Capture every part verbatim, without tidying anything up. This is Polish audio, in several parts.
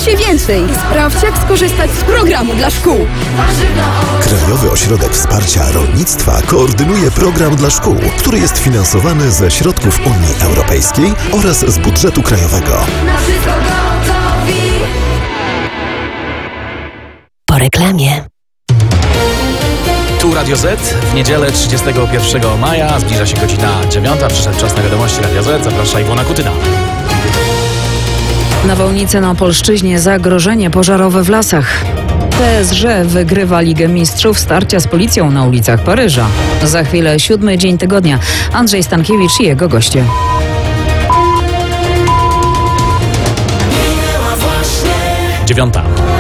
się więcej. Sprawdź, jak skorzystać z programu dla szkół. Krajowy Ośrodek Wsparcia Rolnictwa koordynuje program dla szkół, który jest finansowany ze środków Unii Europejskiej oraz z budżetu krajowego. Po reklamie. Tu Radio Z. W niedzielę trzydziestego pierwszego maja zbliża się godzina dziewiąta. Przyszedł czas na wiadomości Radia Z. Zaprasza Iwona Kutyna. Nawałnice na Opolszczyźnie, zagrożenie pożarowe w lasach. P S G wygrywa Ligę Mistrzów, starcia z policją na ulicach Paryża. Za chwilę siódmy dzień tygodnia. Andrzej Stankiewicz i jego goście. Dziewiąta.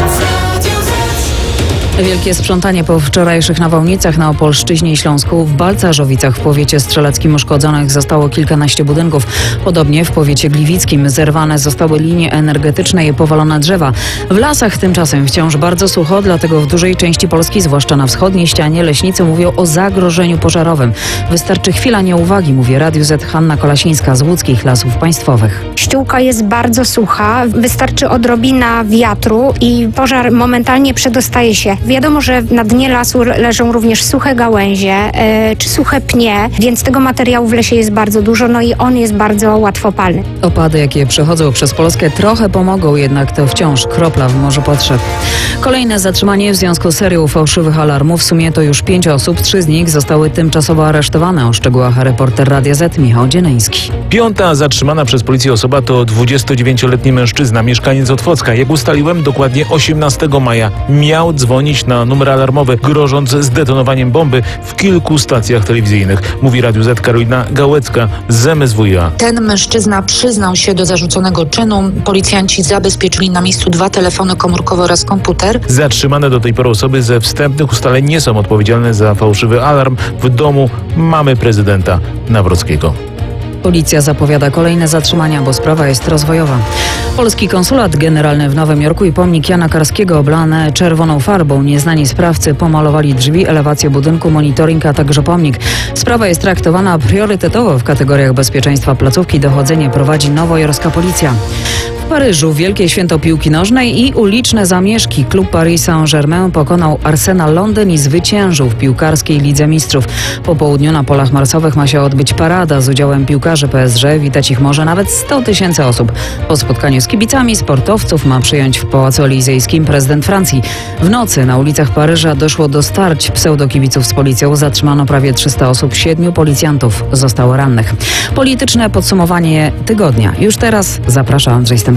Wielkie sprzątanie po wczorajszych nawałnicach na Opolszczyźnie i Śląsku. W Balcarzowicach w powiecie strzeleckim uszkodzonych zostało kilkanaście budynków. Podobnie w powiecie gliwickim zerwane zostały linie energetyczne i powalone drzewa. W lasach tymczasem wciąż bardzo sucho, dlatego w dużej części Polski, zwłaszcza na wschodniej ścianie, leśnicy mówią o zagrożeniu pożarowym. Wystarczy chwila nieuwagi, mówi Radiu Z Hanna Kolasińska z Łódzkich Lasów Państwowych. Ściółka jest bardzo sucha, wystarczy odrobina wiatru i pożar momentalnie przedostaje się. Wiadomo, że na dnie lasu leżą również suche gałęzie yy, czy suche pnie, więc tego materiału w lesie jest bardzo dużo, no i on jest bardzo łatwopalny. Opady, jakie przechodzą przez Polskę, trochę pomogą, jednak to wciąż kropla w morzu potrzeb. Kolejne zatrzymanie w związku z serią fałszywych alarmów. W sumie to już pięć osób, trzy z nich zostały tymczasowo aresztowane. O szczegółach reporter Radia Z Michał Dzieneński. Piąta zatrzymana przez policję osoba to dwudziestodziewięcioletni mężczyzna, mieszkaniec Otwocka. Jak ustaliłem, dokładnie osiemnastego maja miał dzwonić na numer alarmowy, grożąc zdetonowaniem bomby w kilku stacjach telewizyjnych. Mówi Radiu Z Karolina Gałecka z M S W iA. Ten mężczyzna przyznał się do zarzuconego czynu. Policjanci zabezpieczyli na miejscu dwa telefony komórkowe oraz komputer. Zatrzymane do tej pory osoby ze wstępnych ustaleń nie są odpowiedzialne za fałszywy alarm w domu mamy prezydenta Nawrockiego. Policja zapowiada kolejne zatrzymania, bo sprawa jest rozwojowa. Polski konsulat generalny w Nowym Jorku i pomnik Jana Karskiego oblane czerwoną farbą. Nieznani sprawcy pomalowali drzwi, elewację budynku, monitoring, a także pomnik. Sprawa jest traktowana priorytetowo w kategoriach bezpieczeństwa placówki. Dochodzenie prowadzi nowojorska policja. W Paryżu wielkie święto piłki nożnej i uliczne zamieszki. Klub Paris Saint-Germain pokonał Arsenal Londyn i zwyciężył w piłkarskiej Lidze Mistrzów. Po południu na polach marsowych ma się odbyć parada z udziałem piłkarzy P S G. Witać ich może nawet sto tysięcy osób. Po spotkaniu z kibicami sportowców ma przyjąć w Pałacu Elizejskim prezydent Francji. W nocy na ulicach Paryża doszło do starć pseudokibiców z policją. Zatrzymano prawie trzysta osób, siedmiu policjantów zostało rannych. Polityczne podsumowanie tygodnia. Już teraz zaprasza Andrzej Stankiewicz.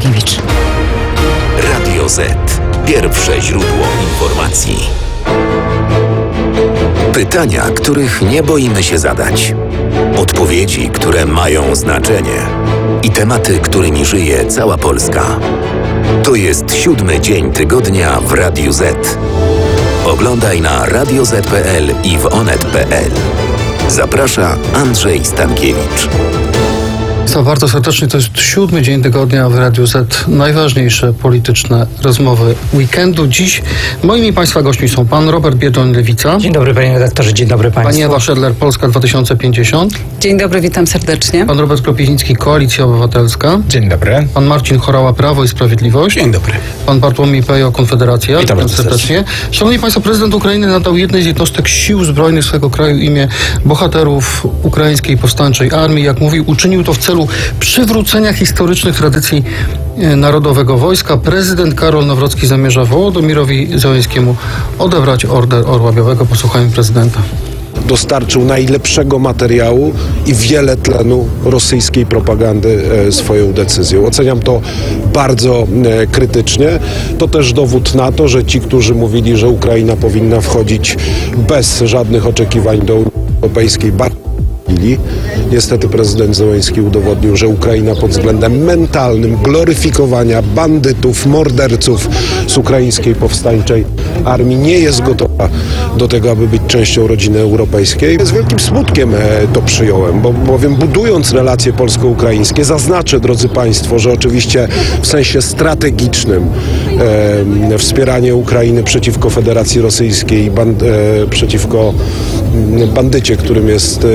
Radio Z. Pierwsze źródło informacji. Pytania, których nie boimy się zadać. Odpowiedzi, które mają znaczenie. I tematy, którymi żyje cała Polska. To jest siódmy dzień tygodnia w Radiu Z. Oglądaj na radio zet kropka pe el i w onet kropka pe el. Zaprasza Andrzej Stankiewicz. Co bardzo serdecznie, to jest siódmy dzień tygodnia w Radiu Z. Najważniejsze polityczne rozmowy weekendu. Dziś moimi Państwa gośćmi są pan Robert Biedroń-Lewica. Dzień dobry panie redaktorze, dzień dobry państwu. Pani Ewa Szedler, Polska dwa tysiące pięćdziesiąt. Dzień dobry, witam serdecznie. Pan Robert Kropiwnicki, Koalicja Obywatelska. Dzień dobry. Pan Marcin Chorała, Prawo i Sprawiedliwość. Dzień dobry. Pan Bartłomiej Pejo, Konfederacja. Witam Witam serdecznie. Szanowni Państwo, prezydent Ukrainy nadał jednej z jednostek sił zbrojnych swego kraju imię bohaterów ukraińskiej powstańczej armii. Jak mówił, uczynił to w celu przywrócenia historycznych tradycji Narodowego Wojska. Prezydent Karol Nawrocki zamierza Wołodymirowi Zełenskiemu odebrać Order Orła Białego. Posłuchajmy prezydenta. Dostarczył najlepszego materiału i wiele tlenu rosyjskiej propagandy swoją decyzją. Oceniam to bardzo krytycznie. To też dowód na to, że ci, którzy mówili, że Ukraina powinna wchodzić bez żadnych oczekiwań do Unii Europejskiej, bardzo niestety prezydent Zełenski udowodnił, że Ukraina pod względem mentalnym gloryfikowania bandytów, morderców z ukraińskiej powstańczej armii nie jest gotowa do tego, aby być częścią rodziny europejskiej. Z wielkim smutkiem to przyjąłem, bo bowiem budując relacje polsko-ukraińskie, zaznaczę, drodzy Państwo, że oczywiście w sensie strategicznym e, wspieranie Ukrainy przeciwko Federacji Rosyjskiej, band, e, przeciwko bandycie, którym jest Władimir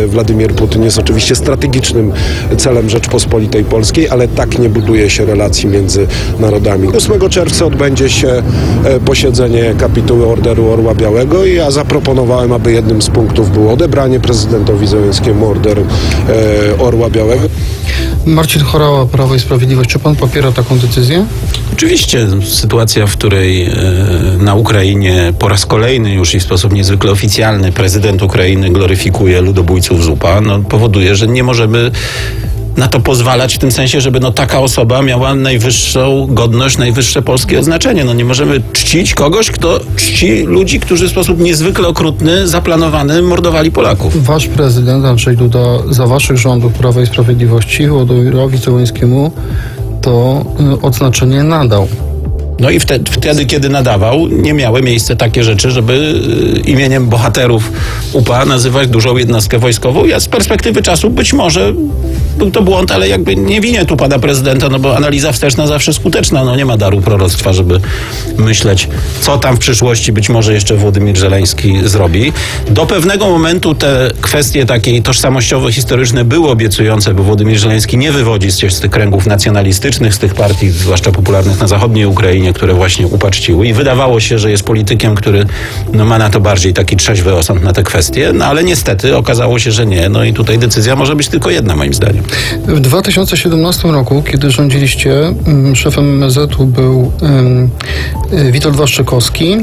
Władimir Putin jest oczywiście strategicznym celem Rzeczpospolitej Polskiej, ale tak nie buduje się relacji między narodami. ósmego czerwca odbędzie się posiedzenie kapituły Orderu Orła Białego i ja zaproponowałem, aby jednym z punktów było odebranie prezydentowi Zełenskiemu Orderu Orła Białego. Marcin Horała, Prawo i Sprawiedliwość. Czy pan popiera taką decyzję? Oczywiście sytuacja, w której na Ukrainie po raz kolejny już i w sposób niezwykle oficjalny prezydent Ukrainy gloryfikuje ludobójców z U P A, no, powoduje, że nie możemy na to pozwalać w tym sensie, żeby no, taka osoba miała najwyższą godność, najwyższe polskie odznaczenie. No, nie możemy czcić kogoś, kto czci ludzi, którzy w sposób niezwykle okrutny, zaplanowany mordowali Polaków. Wasz prezydent Andrzej Duda za waszych rządów Prawa i Sprawiedliwości Wołodymyrowi Zełenskiemu to odznaczenie nadał. No i wtedy, wtedy, kiedy nadawał, nie miały miejsce takie rzeczy, żeby imieniem bohaterów U P A nazywać dużą jednostkę wojskową. Ja z perspektywy czasu być może był to błąd, ale jakby nie winię tu pana prezydenta, no bo analiza wsteczna zawsze skuteczna. No nie ma daru proroctwa, żeby myśleć, co tam w przyszłości być może jeszcze Władimir Żeleński zrobi. Do pewnego momentu te kwestie takiej tożsamościowo-historyczne były obiecujące, bo Władimir Żeleński nie wywodzi się z tych kręgów nacjonalistycznych, z tych partii, zwłaszcza popularnych na zachodniej Ukrainie, które właśnie upaczciły i wydawało się, że jest politykiem, który no, ma na to bardziej taki trzeźwy osąd na te kwestie, no ale niestety okazało się, że nie. No i tutaj decyzja może być tylko jedna, moim zdaniem. W dwa tysiące siedemnastym roku, kiedy rządziliście, szefem M S Z-u był um, Witold Waszczykowski,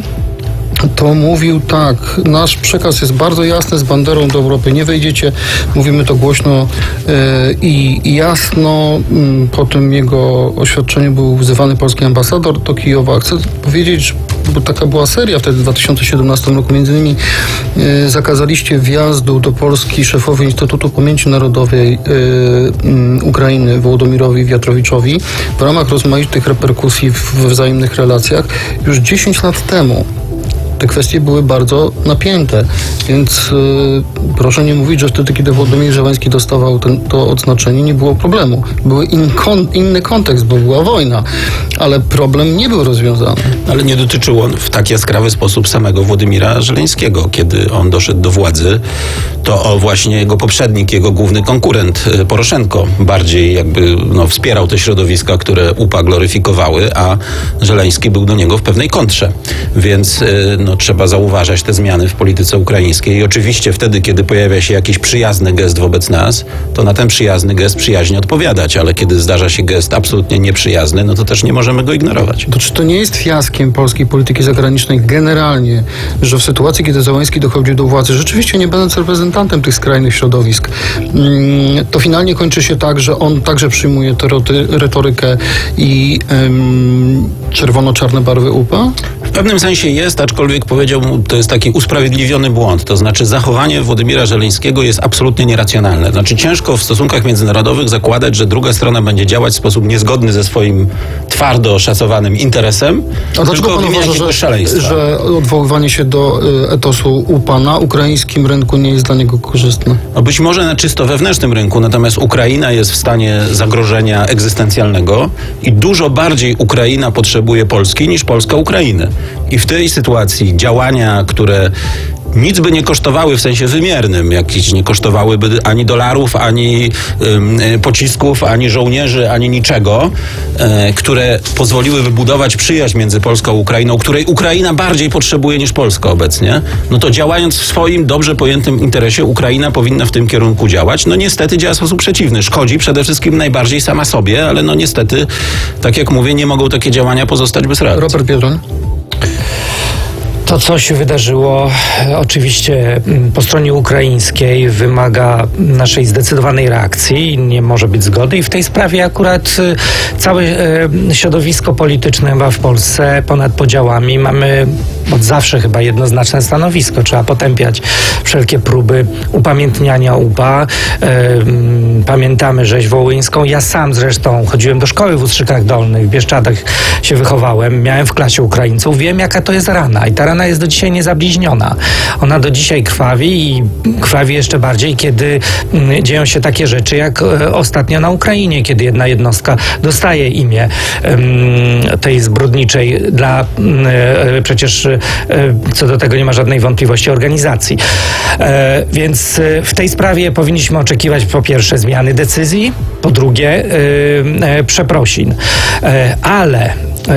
to mówił tak, nasz przekaz jest bardzo jasny, z banderą do Europy nie wejdziecie, mówimy to głośno yy, i jasno. Yy, po tym jego oświadczeniu był wzywany polski ambasador do Kijowa. Chcę powiedzieć, bo taka była seria wtedy w dwa tysiące siedemnastym roku, między innymi yy, zakazaliście wjazdu do Polski szefowi Instytutu Pamięci Narodowej yy, yy, Ukrainy Wołodymirowi Wiatrowiczowi w ramach rozmaitych reperkusji w, we wzajemnych relacjach już dziesięć lat temu. Te kwestie były bardzo napięte, więc yy, proszę nie mówić, że wtedy, kiedy Władimir Zełenski dostawał ten, to odznaczenie, nie było problemu. Był in kon, inny kontekst, bo była wojna, ale problem nie był rozwiązany. Ale nie dotyczył on w tak jaskrawy sposób samego Władimira Żeleńskiego. Kiedy on doszedł do władzy, to o właśnie jego poprzednik, jego główny konkurent Poroszenko bardziej jakby no, wspierał te środowiska, które U P A gloryfikowały, a Żeleński był do niego w pewnej kontrze. Więc no, trzeba zauważać te zmiany w polityce ukraińskiej i oczywiście wtedy, kiedy pojawia się jakiś przyjazny gest wobec nas, to na ten przyjazny gest przyjaźnie odpowiadać, ale kiedy zdarza się gest absolutnie nieprzyjazny, no to też nie możemy go ignorować. To czy to nie jest fiaskiem polskiej polityki zagranicznej generalnie, że w sytuacji, kiedy Zełenski dochodzi do władzy, rzeczywiście nie będąc reprezentantem tych skrajnych środowisk, to finalnie kończy się tak, że on także przyjmuje tę retorykę i um, czerwono-czarne barwy U P A? W pewnym sensie jest, aczkolwiek powiedział mu, to jest taki usprawiedliwiony błąd. To znaczy zachowanie Władimira Żeleńskiego jest absolutnie nieracjonalne. Znaczy ciężko w stosunkach międzynarodowych zakładać, że druga strona będzie działać w sposób niezgodny ze swoim twardo szacowanym interesem, A dlaczego pan uważa, że, szaleństwa. że odwoływanie się do etosu U P A na ukraińskim rynku nie jest dla niego korzystne? No być może na czysto wewnętrznym rynku, natomiast Ukraina jest w stanie zagrożenia egzystencjalnego i dużo bardziej Ukraina potrzebuje Polski niż Polska Ukrainy. I w tej sytuacji działania, które nic by nie kosztowały w sensie wymiernym, jakieś nie kosztowałyby ani dolarów, ani y, pocisków, ani żołnierzy, ani niczego, y, które pozwoliły wybudować przyjaźń między Polską a Ukrainą, której Ukraina bardziej potrzebuje niż Polska obecnie, no to działając w swoim dobrze pojętym interesie, Ukraina powinna w tym kierunku działać. No niestety działa w sposób przeciwny. Szkodzi przede wszystkim najbardziej sama sobie, ale no niestety, tak jak mówię, nie mogą takie działania pozostać bez reakcji. Robert Biedroń. To, co się wydarzyło oczywiście po stronie ukraińskiej, wymaga naszej zdecydowanej reakcji i nie może być zgody. I w tej sprawie akurat całe środowisko polityczne chyba w Polsce ponad podziałami mamy od zawsze chyba jednoznaczne stanowisko. Trzeba potępiać wszelkie próby upamiętniania U P A. Pamiętamy rzeź wołyńską. Ja sam zresztą chodziłem do szkoły w Ustrzykach Dolnych, w Bieszczadach się wychowałem. Miałem w klasie Ukraińców. Wiem, jaka to jest rana. I ta rana ona jest do dzisiaj niezabliźniona. Ona do dzisiaj krwawi i krwawi jeszcze bardziej, kiedy mm, dzieją się takie rzeczy, jak e, ostatnio na Ukrainie, kiedy jedna jednostka dostaje imię em, tej zbrodniczej dla e, przecież e, co do tego nie ma żadnej wątpliwości organizacji. E, więc e, w tej sprawie powinniśmy oczekiwać po pierwsze zmiany decyzji, po drugie e, e, przeprosin. E, ale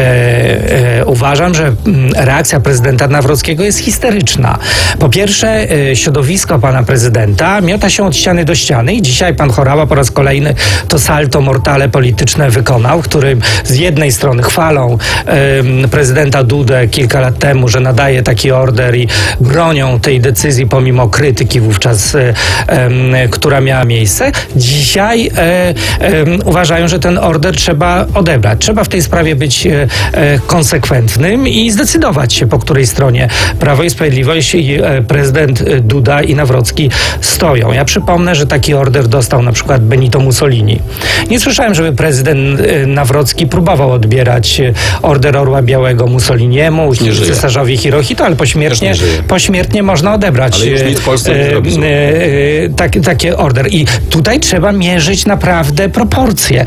E, e, uważam, że reakcja prezydenta Nawrockiego jest histeryczna. Po pierwsze, e, środowisko pana prezydenta miota się od ściany do ściany i dzisiaj pan Horała po raz kolejny to salto mortale polityczne wykonał, którym z jednej strony chwalą e, prezydenta Dudę kilka lat temu, że nadaje taki order i bronią tej decyzji pomimo krytyki wówczas, e, e, która miała miejsce. Dzisiaj e, e, uważają, że ten order trzeba odebrać. Trzeba w tej sprawie być e, konsekwentnym i zdecydować się, po której stronie Prawo i Sprawiedliwość i prezydent Duda i Nawrocki stoją. Ja przypomnę, że taki order dostał na przykład Benito Mussolini. Nie słyszałem, żeby prezydent Nawrocki próbował odbierać order Orła Białego Mussoliniemu, cesarzowi Hirohito, ale pośmiertnie, pośmiertnie można odebrać ale już nic w Polsce nie zrobi. tak, takie order. I tutaj trzeba mierzyć naprawdę proporcje.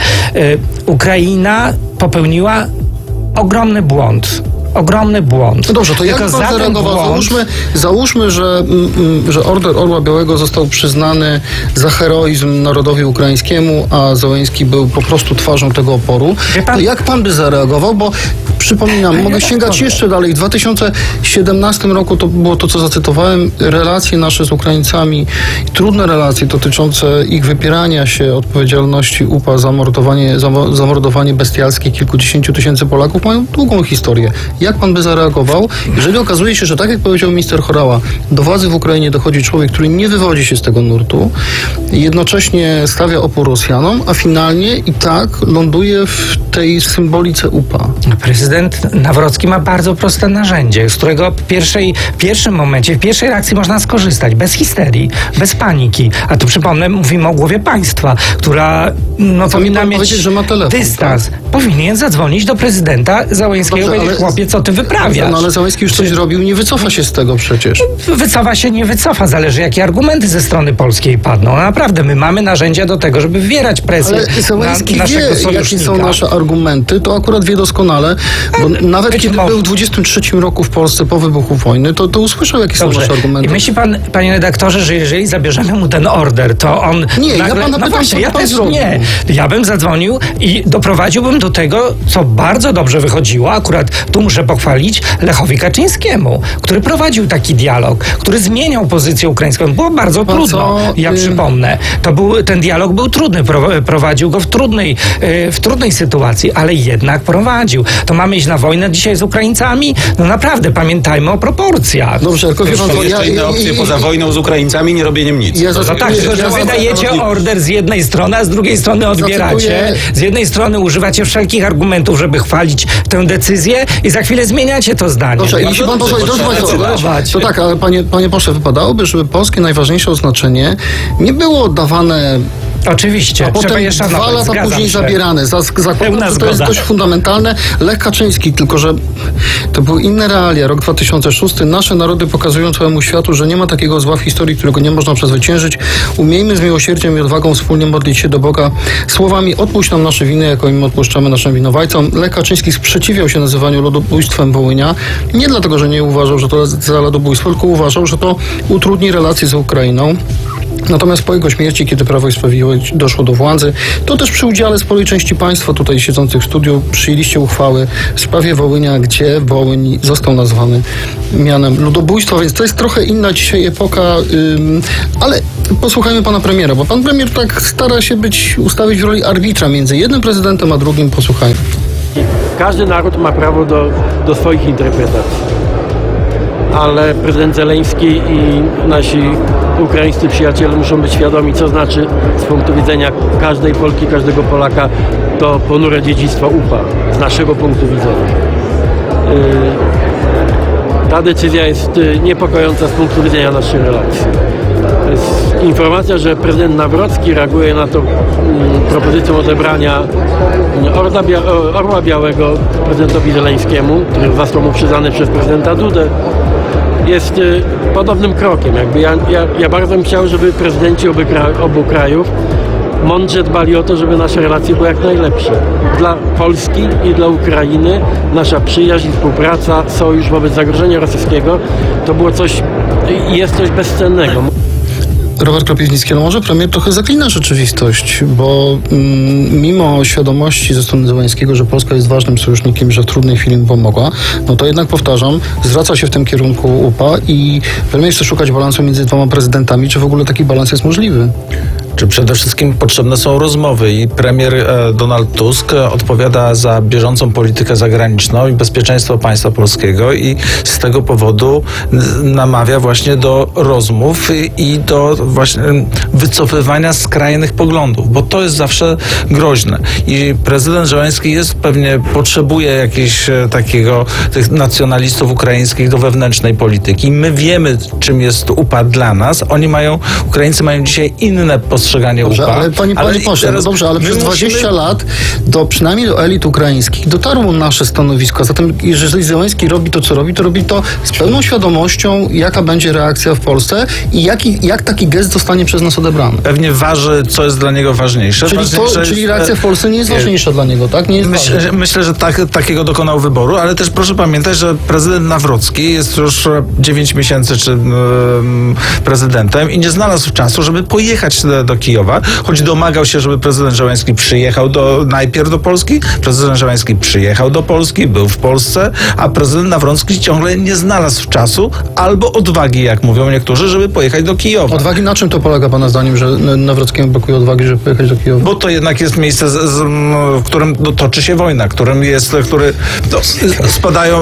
Ukraina popełniła ogromny błąd. Ogromny błąd. No dobrze, to jak pan zareagował? Błąd... Załóżmy, załóżmy że, mm, że order Orła Białego został przyznany za heroizm narodowi ukraińskiemu, a Zełenski był po prostu twarzą tego oporu. To jak pan by zareagował? Bo przypominam, mogę sięgać jeszcze dalej. W dwa tysiące siedemnastym roku to było to, co zacytowałem, relacje nasze z Ukraińcami, trudne relacje dotyczące ich wypierania się odpowiedzialności U P A za mordowanie, za zamordowanie bestialskie kilkudziesięciu tysięcy Polaków mają długą historię. Jak pan by zareagował, jeżeli okazuje się, że tak jak powiedział minister Horała, do władzy w Ukrainie dochodzi człowiek, który nie wywodzi się z tego nurtu, jednocześnie stawia opór Rosjanom, a finalnie i tak ląduje w tej symbolice U P A? Prezydent Nawrocki ma bardzo proste narzędzie, z którego w, pierwszej, w pierwszym momencie, w pierwszej reakcji można skorzystać, bez histerii, bez paniki. A tu przypomnę, mówimy o głowie państwa, która no, powinna mieć że ma telefon, dystans. Tak? Powinien zadzwonić do prezydenta Zełenskiego, powiedzieć, chłopie, co ty wyprawiasz? No ale Zełenski już coś zrobił, nie wycofa się z tego przecież. Wycofa się, nie wycofa, zależy jakie argumenty ze strony polskiej padną. No, naprawdę, my mamy narzędzia do tego, żeby wywierać presję ale Zełenski na naszego wie, sojusznika. Jakie są nasze argumenty, to akurat wie doskonale, bo no, nawet być kiedy może. był w dwudziestym trzecim roku w Polsce po wybuchu wojny, to, to usłyszał, jakie Dobrze. są nasze argumenty. I myśli pan, panie redaktorze, że jeżeli zabierzemy mu ten order, to on... Nie, nagle, ja pana no pytam, właśnie, co ja pan też zrobił. nie. Ja bym zadzwonił i doprowadziłbym do tego, co bardzo dobrze wychodziło, akurat tu muszę pochwalić, Lechowi Kaczyńskiemu, który prowadził taki dialog, który zmieniał pozycję ukraińską. Było bardzo Pan trudno, co, ja y... przypomnę. To był, ten dialog był trudny, prowadził go w trudnej, w trudnej sytuacji, ale jednak prowadził. To mamy iść na wojnę dzisiaj z Ukraińcami? No naprawdę, pamiętajmy o proporcjach. Dobrze, tylko wie pan, to to jeszcze ja, inne opcje i, poza wojną z Ukraińcami, nie robieniem nic. Ja No tak, tylko że wydajecie order z jednej strony, a z drugiej strony odbieracie. Zacytuję... Z jednej strony używacie wszelkich argumentów, żeby chwalić tę decyzję i za chwilę zmieniacie to zdanie. Dobrze, no, jeśli pan pozwoli, to tak, ale panie, panie pośle, wypadałoby, żeby polskie najważniejsze oznaczenie nie było oddawane. Oczywiście, a trzeba potem je szanować. dwa lata Zgadzam później się. zabierane. Za, zakładam, że to zgoda. jest dość fundamentalne. Lech Kaczyński, tylko że to były inne realia. Rok dwa tysiące szósty. Nasze narody pokazują całemu światu, że nie ma takiego zła w historii, którego nie można przezwyciężyć. Umiejmy z miłosierdziem i odwagą wspólnie modlić się do Boga słowami: odpuść nam nasze winy, jako im odpuszczamy naszym winowajcom. Lech Kaczyński sprzeciwiał się nazywaniu ludobójstwem Wołynia. Nie dlatego, że nie uważał, że to za ludobójstwo, tylko uważał, że to utrudni relacje z Ukrainą. Natomiast po jego śmierci, kiedy Prawo i Sprawiedliwość doszło do władzy, to też przy udziale sporej części państwa tutaj siedzących w studiu przyjęliście uchwały w sprawie Wołynia, gdzie Wołyń został nazwany mianem ludobójstwa, więc to jest trochę inna dzisiaj epoka, ym, ale posłuchajmy pana premiera, bo pan premier tak stara się być, ustawić w roli arbitra między jednym prezydentem a drugim. Posłuchajmy. Każdy naród ma prawo do, do swoich interpretacji. Ale prezydent Zeleński i nasi ukraińscy przyjaciele muszą być świadomi, co znaczy z punktu widzenia każdej Polki, każdego Polaka to ponure dziedzictwo U P A, z naszego punktu widzenia. Ta decyzja jest niepokojąca z punktu widzenia naszych relacji. To jest informacja, że prezydent Nawrocki reaguje na to mm, propozycją odebrania Orła, Bia- Orła Białego prezydentowi Zeleńskiemu, który został mu przyznany przez prezydenta Dudę, jest y, podobnym krokiem. Jakby ja, ja, ja bardzo bym chciał, żeby prezydenci obu, kra- obu krajów mądrze dbali o to, żeby nasze relacje były jak najlepsze. Dla Polski i dla Ukrainy nasza przyjaźń, współpraca, sojusz wobec zagrożenia rosyjskiego to było coś i jest coś bezcennego. Robert Kropiwnicki, no może premier trochę zaklina rzeczywistość, bo mm, mimo świadomości ze strony Zełenskiego, że Polska jest ważnym sojusznikiem, że w trudnej chwili mu pomogła, no to jednak powtarzam, zwraca się w tym kierunku U P A i premier chce szukać balansu między dwoma prezydentami. Czy w ogóle taki balans jest możliwy? Czy przede wszystkim potrzebne są rozmowy i premier e, Donald Tusk e, odpowiada za bieżącą politykę zagraniczną i bezpieczeństwo państwa polskiego i z tego powodu n- namawia właśnie do rozmów i, i do właśnie wycofywania skrajnych poglądów, bo to jest zawsze groźne. I prezydent Zełenski jest pewnie, potrzebuje jakiegoś e, takiego, tych nacjonalistów ukraińskich do wewnętrznej polityki. My wiemy, czym jest U P A dla nas. Oni mają, Ukraińcy mają dzisiaj inne postrzeganie Dobrze, U P A. ale panie, panie pośle, no dobrze, ale przez dwadzieścia musimy... lat do, przynajmniej do elit ukraińskich dotarło nasze stanowisko. Zatem jeżeli Zełenski robi to, co robi, to robi to z pełną świadomością, jaka będzie reakcja w Polsce i jaki, jak taki gest zostanie przez nas odebrany. Pewnie waży, co jest dla niego ważniejsze. Czyli, ważniejsze to, jest, czyli reakcja w Polsce nie jest nie, ważniejsza dla niego, tak? Nie jest myślę, że, myślę, że tak, takiego dokonał wyboru, ale też proszę pamiętać, że prezydent Nawrocki jest już dziewięć miesięcy czy um, prezydentem i nie znalazł czasu, żeby pojechać do, do Kijowa, choć domagał się, żeby prezydent Zełenski przyjechał do, najpierw do Polski. Prezydent Zełenski przyjechał do Polski, był w Polsce, a prezydent Nawrocki ciągle nie znalazł czasu albo odwagi, jak mówią niektórzy, żeby pojechać do Kijowa. Odwagi na czym to polega pana zdaniem, że Nawrockiemu brakuje odwagi, żeby pojechać do Kijowa? Bo to jednak jest miejsce, z, z, w którym no, toczy się wojna, którym jest, który no, spadają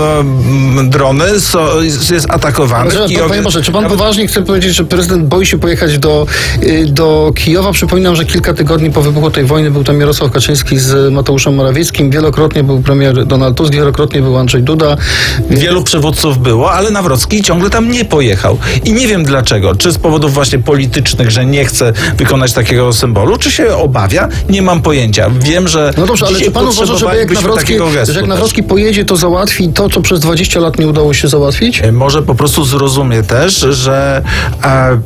e, drony, so, jest atakowany. Ale, Kijowie, panie Boże, czy pan nawet... poważnie chce powiedzieć, że prezydent boi się pojechać do, do Kijowa? Przypominam, że kilka tygodni po wybuchu tej wojny był tam Jarosław Kaczyński z Mateuszem Morawieckim, wielokrotnie był premier Donald Tusk, wielokrotnie był Andrzej Duda. Wielu przywódców było, ale Nawrocki ciągle tam nie pojechał. I nie wiem dlaczego. Czy z powodów właśnie politycznych, że nie chce wykonać takiego symbolu, czy się obawia? Nie mam pojęcia. Wiem, że No dobrze, ale czy pan uważa, że jak Nawrocki, że jak Nawrocki pojedzie, to załatwi to, co przez dwadzieścia lat nie udało się załatwić? Może po prostu zrozumie też, że e,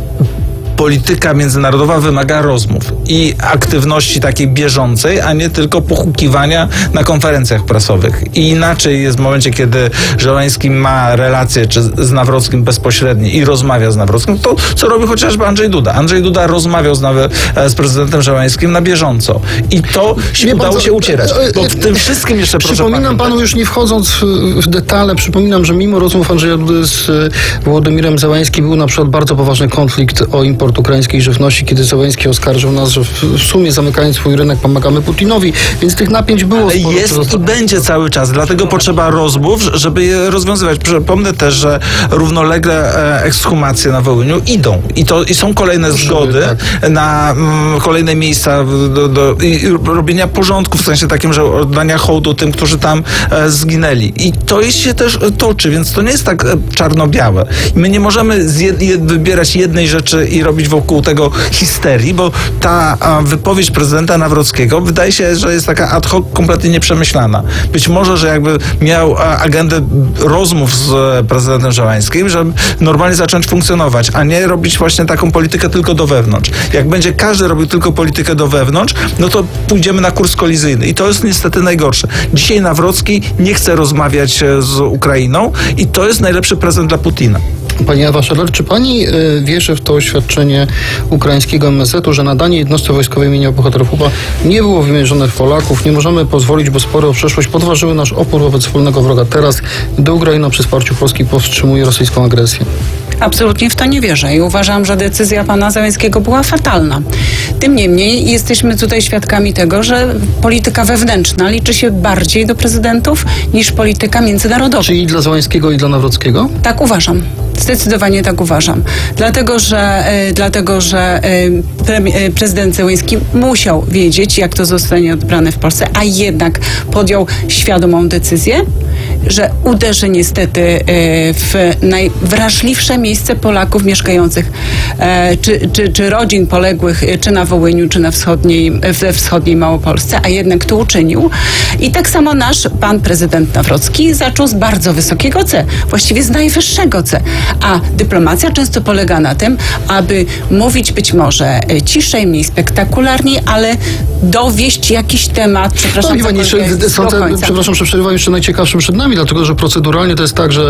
polityka międzynarodowa wymaga rozmów i aktywności takiej bieżącej, a nie tylko pochukiwania na konferencjach prasowych. I inaczej jest w momencie, kiedy Zełenski ma relacje czy z Nawrockim bezpośrednie i rozmawia z Nawrockim, to co robi chociażby Andrzej Duda. Andrzej Duda rozmawiał z, Naw- z prezydentem Zełenskim na bieżąco. I to się udało bardzo, się ucierać. Bo w tym wszystkim jeszcze proszę Przypominam pamiętać. panu, już nie wchodząc w detale, przypominam, że mimo rozmów Andrzeja Dudy z Wołodymirem Zełenskim był na przykład bardzo poważny konflikt o import ukraińskiej żywności, kiedy Zełenski oskarżył nas, że w sumie zamykając swój rynek pomagamy Putinowi, więc tych napięć było Ale sporo. jest i będzie cały czas, dlatego potrzeba rozmów, żeby je rozwiązywać. Przypomnę też, że równolegle e, ekshumacje na Wołyniu idą i to i są kolejne zgody tak. na mm, kolejne miejsca do, do, i robienia porządku, w sensie takim, że oddania hołdu tym, którzy tam e, zginęli. I to jest się też toczy, więc to nie jest tak e, czarno-białe. I my nie możemy zjed, jed, wybierać jednej rzeczy i robić wokół tego histerii, bo ta a, wypowiedź prezydenta Nawrockiego wydaje się, że jest taka ad hoc, kompletnie nieprzemyślana. Być może, że jakby miał a, agendę rozmów z e, prezydentem Zełenskim, żeby normalnie zacząć funkcjonować, a nie robić właśnie taką politykę tylko do wewnątrz. Jak będzie każdy robił tylko politykę do wewnątrz, no to pójdziemy na kurs kolizyjny i to jest niestety najgorsze. Dzisiaj Nawrocki nie chce rozmawiać z Ukrainą i to jest najlepszy prezent dla Putina. Pani Ewa Scheller, czy pani y, wierzy w to oświadczenie ukraińskiego M S Z-u, że nadanie jednostce wojskowej imienia bohaterów U P A nie było wymierzone w Polaków? Nie możemy pozwolić, bo spory o przeszłość podważyły nasz opór wobec wspólnego wroga. Teraz, gdy Ukraina przy wsparciu Polski powstrzymuje rosyjską agresję. Absolutnie w to nie wierzę i uważam, że decyzja pana Zełenskiego była fatalna. Tym niemniej jesteśmy tutaj świadkami tego, że polityka wewnętrzna liczy się bardziej do prezydentów niż polityka międzynarodowa. Czyli dla Zełenskiego i dla Nawrockiego? Tak uważam. Zdecydowanie tak uważam. Dlatego, że, y, dlatego, że y, pre, y, prezydent Zełenski musiał wiedzieć, jak to zostanie odbrane w Polsce, a jednak podjął świadomą decyzję że uderzy niestety e, w najwrażliwsze miejsce Polaków mieszkających, e, czy, czy, czy rodzin poległych, e, czy na Wołyniu, czy na wschodniej, we wschodniej Małopolsce, a jednak to uczynił. I tak samo nasz pan prezydent Nawrocki zaczął z bardzo wysokiego C, właściwie z najwyższego C. A dyplomacja często polega na tym, aby mówić być może ciszej, mniej spektakularniej, ale dowieść jakiś temat, przepraszam, no, pani, jeszcze, sądzę, przepraszam, że przerywam, jeszcze najciekawszym przed nami, dlatego że proceduralnie to jest tak, że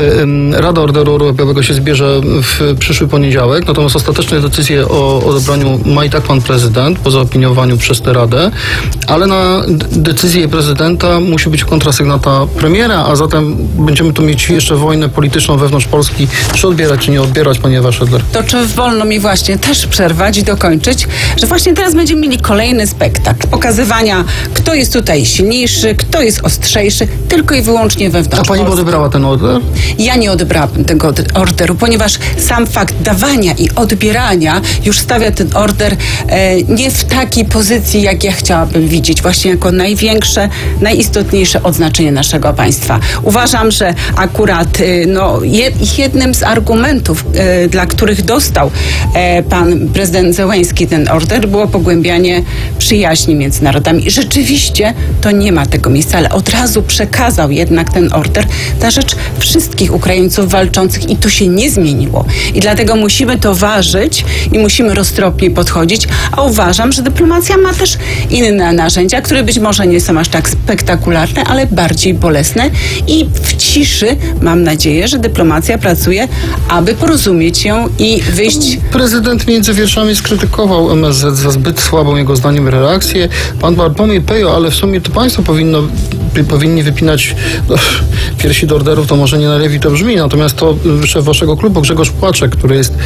y, Rada Orderu Orłowego się zbierze w przyszły poniedziałek, natomiast ostateczne decyzje o odebraniu ma i tak pan prezydent, po zaopiniowaniu przez tę Radę, ale na decyzję prezydenta musi być kontrasygnata premiera, a zatem będziemy tu mieć jeszcze wojnę polityczną wewnątrz Polski, czy odbierać, czy nie odbierać, panie Waszedler. To czy wolno mi właśnie też przerwać i dokończyć, że właśnie teraz będziemy mieli kolejny spektakl pokazywania, kto jest tutaj silniejszy, kto jest ostrzejszy, tylko i wyłącznie wewnątrz A pani Polski. odebrała ten order? Ja nie odebrałabym tego orderu, ponieważ sam fakt dawania i odbierania już stawia ten order e, nie w takiej pozycji, jak ja chciałabym widzieć, właśnie jako największe, najistotniejsze odznaczenie naszego państwa. Uważam, że akurat e, no, je, jednym z argumentów, e, dla których dostał e, pan prezydent Zełenski ten order, było pogłębianie przyjaźni między narodami. Rzeczywiście to nie ma tego miejsca, ale od razu przekazał jednak ten order na rzecz wszystkich Ukraińców walczących i to się nie zmieniło. I dlatego musimy to ważyć i musimy roztropnie podchodzić, a uważam, że dyplomacja ma też inne narzędzia, które być może nie są aż tak spektakularne, ale bardziej bolesne i w ciszy mam nadzieję, że dyplomacja pracuje, aby porozumieć się i wyjść... Prezydent między wierszami skrytykował M S Z za zbyt słabą jego zdaniem reakcję. Pan Bartłomiej Pejo, ale w sumie to państwo powinno, powinni wypinać no, piersi do orderów, to może nie najlepiej to brzmi, natomiast to szef waszego klubu, Grzegorz Płaczek, który jest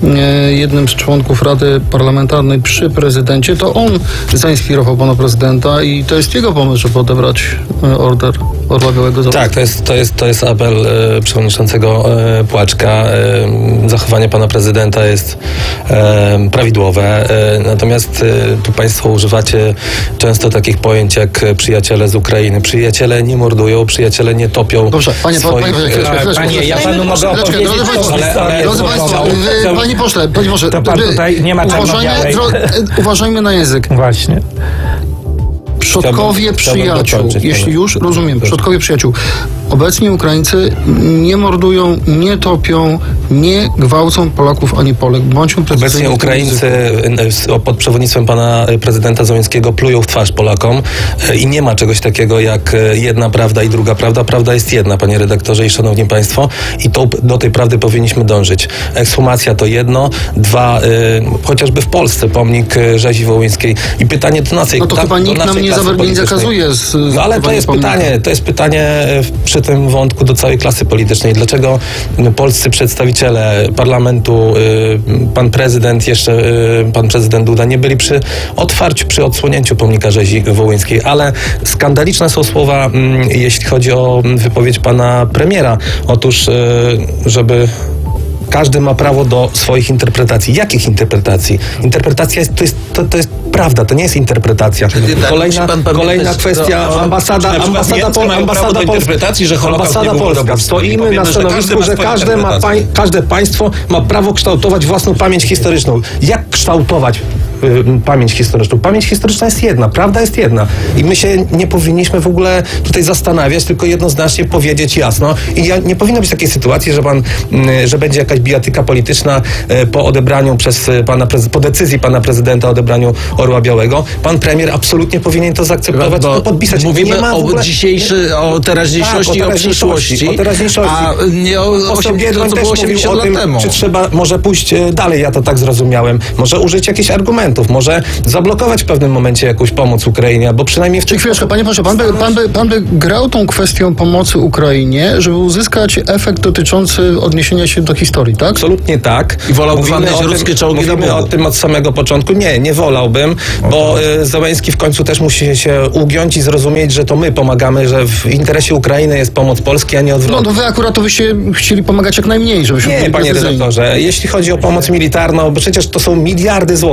e, jednym z członków Rady Parlamentarnej przy prezydencie, to on zainspirował pana prezydenta i to jest jego pomysł, żeby odebrać e, order Orła Białego. Tak, to jest, to jest, to jest apel e, przewodniczącego e, Płaczka. E, zachowanie pana prezydenta jest e, prawidłowe, e, natomiast e, tu państwo używacie często takich pojęć jak przyjaciele z Ukrainy. Przyjaciele nie mordują, przyjaciele nie topią. Dobrze, panie, swoich, panie, panie, e, panie, panie, ja panu mogę opowiedzieć, drodzy państwo, ale, ale, drodzy państwo, wy, panie pośle, panie pośle, to pan tutaj nie ma uważajmy, dro, uważajmy na język. Właśnie. Przodkowie Chciałbym- przyjaciół, chciałbym dokończyć, jeśli panie. już, rozumiem, przodkowie przyjaciół. Obecni Ukraińcy nie mordują, nie topią, nie gwałcą Polaków ani Polek. Bądźmy precyzyjni Obecnie w tym Ukraińcy języku. y, pod przewodnictwem pana prezydenta Zełenskiego plują w twarz Polakom y, i nie ma czegoś takiego jak y, jedna prawda i druga prawda. Prawda jest jedna, panie redaktorze i szanowni państwo, i to, do tej prawdy powinniśmy dążyć. Ekshumacja to jedno, dwa, y, chociażby w Polsce pomnik y, rzezi wołyńskiej i pytanie do naszej No to ta- chyba do nikt nam naszej nie, klasy zawer- nie politycznej. zakazuje z, z No ale to jest pomnika. pytanie, to jest pytanie y, przy tym wątku do całej klasy politycznej. Dlaczego y, polscy przedstawiciele parlamentu, y, pan prezydent, jeszcze y, pan prezydent Duda nie byli przy otwarciu, przy odsłonięciu pomnika rzezi wołyńskiej, ale skandaliczne są słowa, mm, jeśli chodzi o mm, wypowiedź pana premiera. Otóż, y, żeby każdy ma prawo do swoich interpretacji. Jakich interpretacji? Interpretacja jest, to jest, to, to jest prawda, to nie jest interpretacja. tak, musi Kolejna, pan pamiętać, kolejna kwestia, no, ambasada, czy na przykład ambasada, Niemcy Pol- mają prawo ambasada do Polska, interpretacji, że Holokaust nie ambasada był Polska. ludobójstwem. Stoimy Powiemy, na że stanowisku, każdy ma że swoją każde, ma interpretację. pań, każde państwo ma prawo kształtować własną pamięć historyczną. Jak kształtować y, pamięć historyczną? Pamięć historyczna jest jedna, prawda jest jedna. I my się nie powinniśmy w ogóle tutaj zastanawiać, tylko jednoznacznie powiedzieć jasno. I ja, nie powinno być takiej sytuacji, że pan, y, że będzie jakaś bijatyka polityczna y, po odebraniu przez y, pana, prez- po decyzji pana prezydenta o odebraniu Orła Białego. Pan premier absolutnie powinien to zaakceptować, Bo to podpisać. Mówimy Nie ma w o ogóle- dzisiejszy, o teraźniejszości, Tak, o przyszłości, o teraźniejszości. a nie o Poseł osiemdziesiąt, Biedroń co też było mówił osiemdziesiąt o lat tym, temu. czy trzeba może pójść e, dalej, ja to tak zrozumiałem. Może użyć jakichś argumentów, może zablokować w pewnym momencie jakąś pomoc Ukrainie, albo przynajmniej w Czy ten chwileczkę, sposób- panie proszę, pan by, pan, by, pan by grał tą kwestią pomocy Ukrainie, żeby uzyskać efekt dotyczący odniesienia się do historii, tak? Absolutnie tak. I wolałby pan Mówimy mieć o ruskie tym- czołgi do Mówimy o budu. tym od samego początku. Nie, nie wolałbym, bo y, Zełenski w końcu też musi się ugiąć i zrozumieć, że to my pomagamy, że w interesie Ukrainy jest pomoc Polski, a nie No, odwrotnie. no wy akurat to byście chcieli pomagać jak najmniej, żebyśmy Nie, byli panie precyzyjni. redaktorze, jeśli chodzi o pomoc militarną, bo przecież to są miliardy złotych, ponad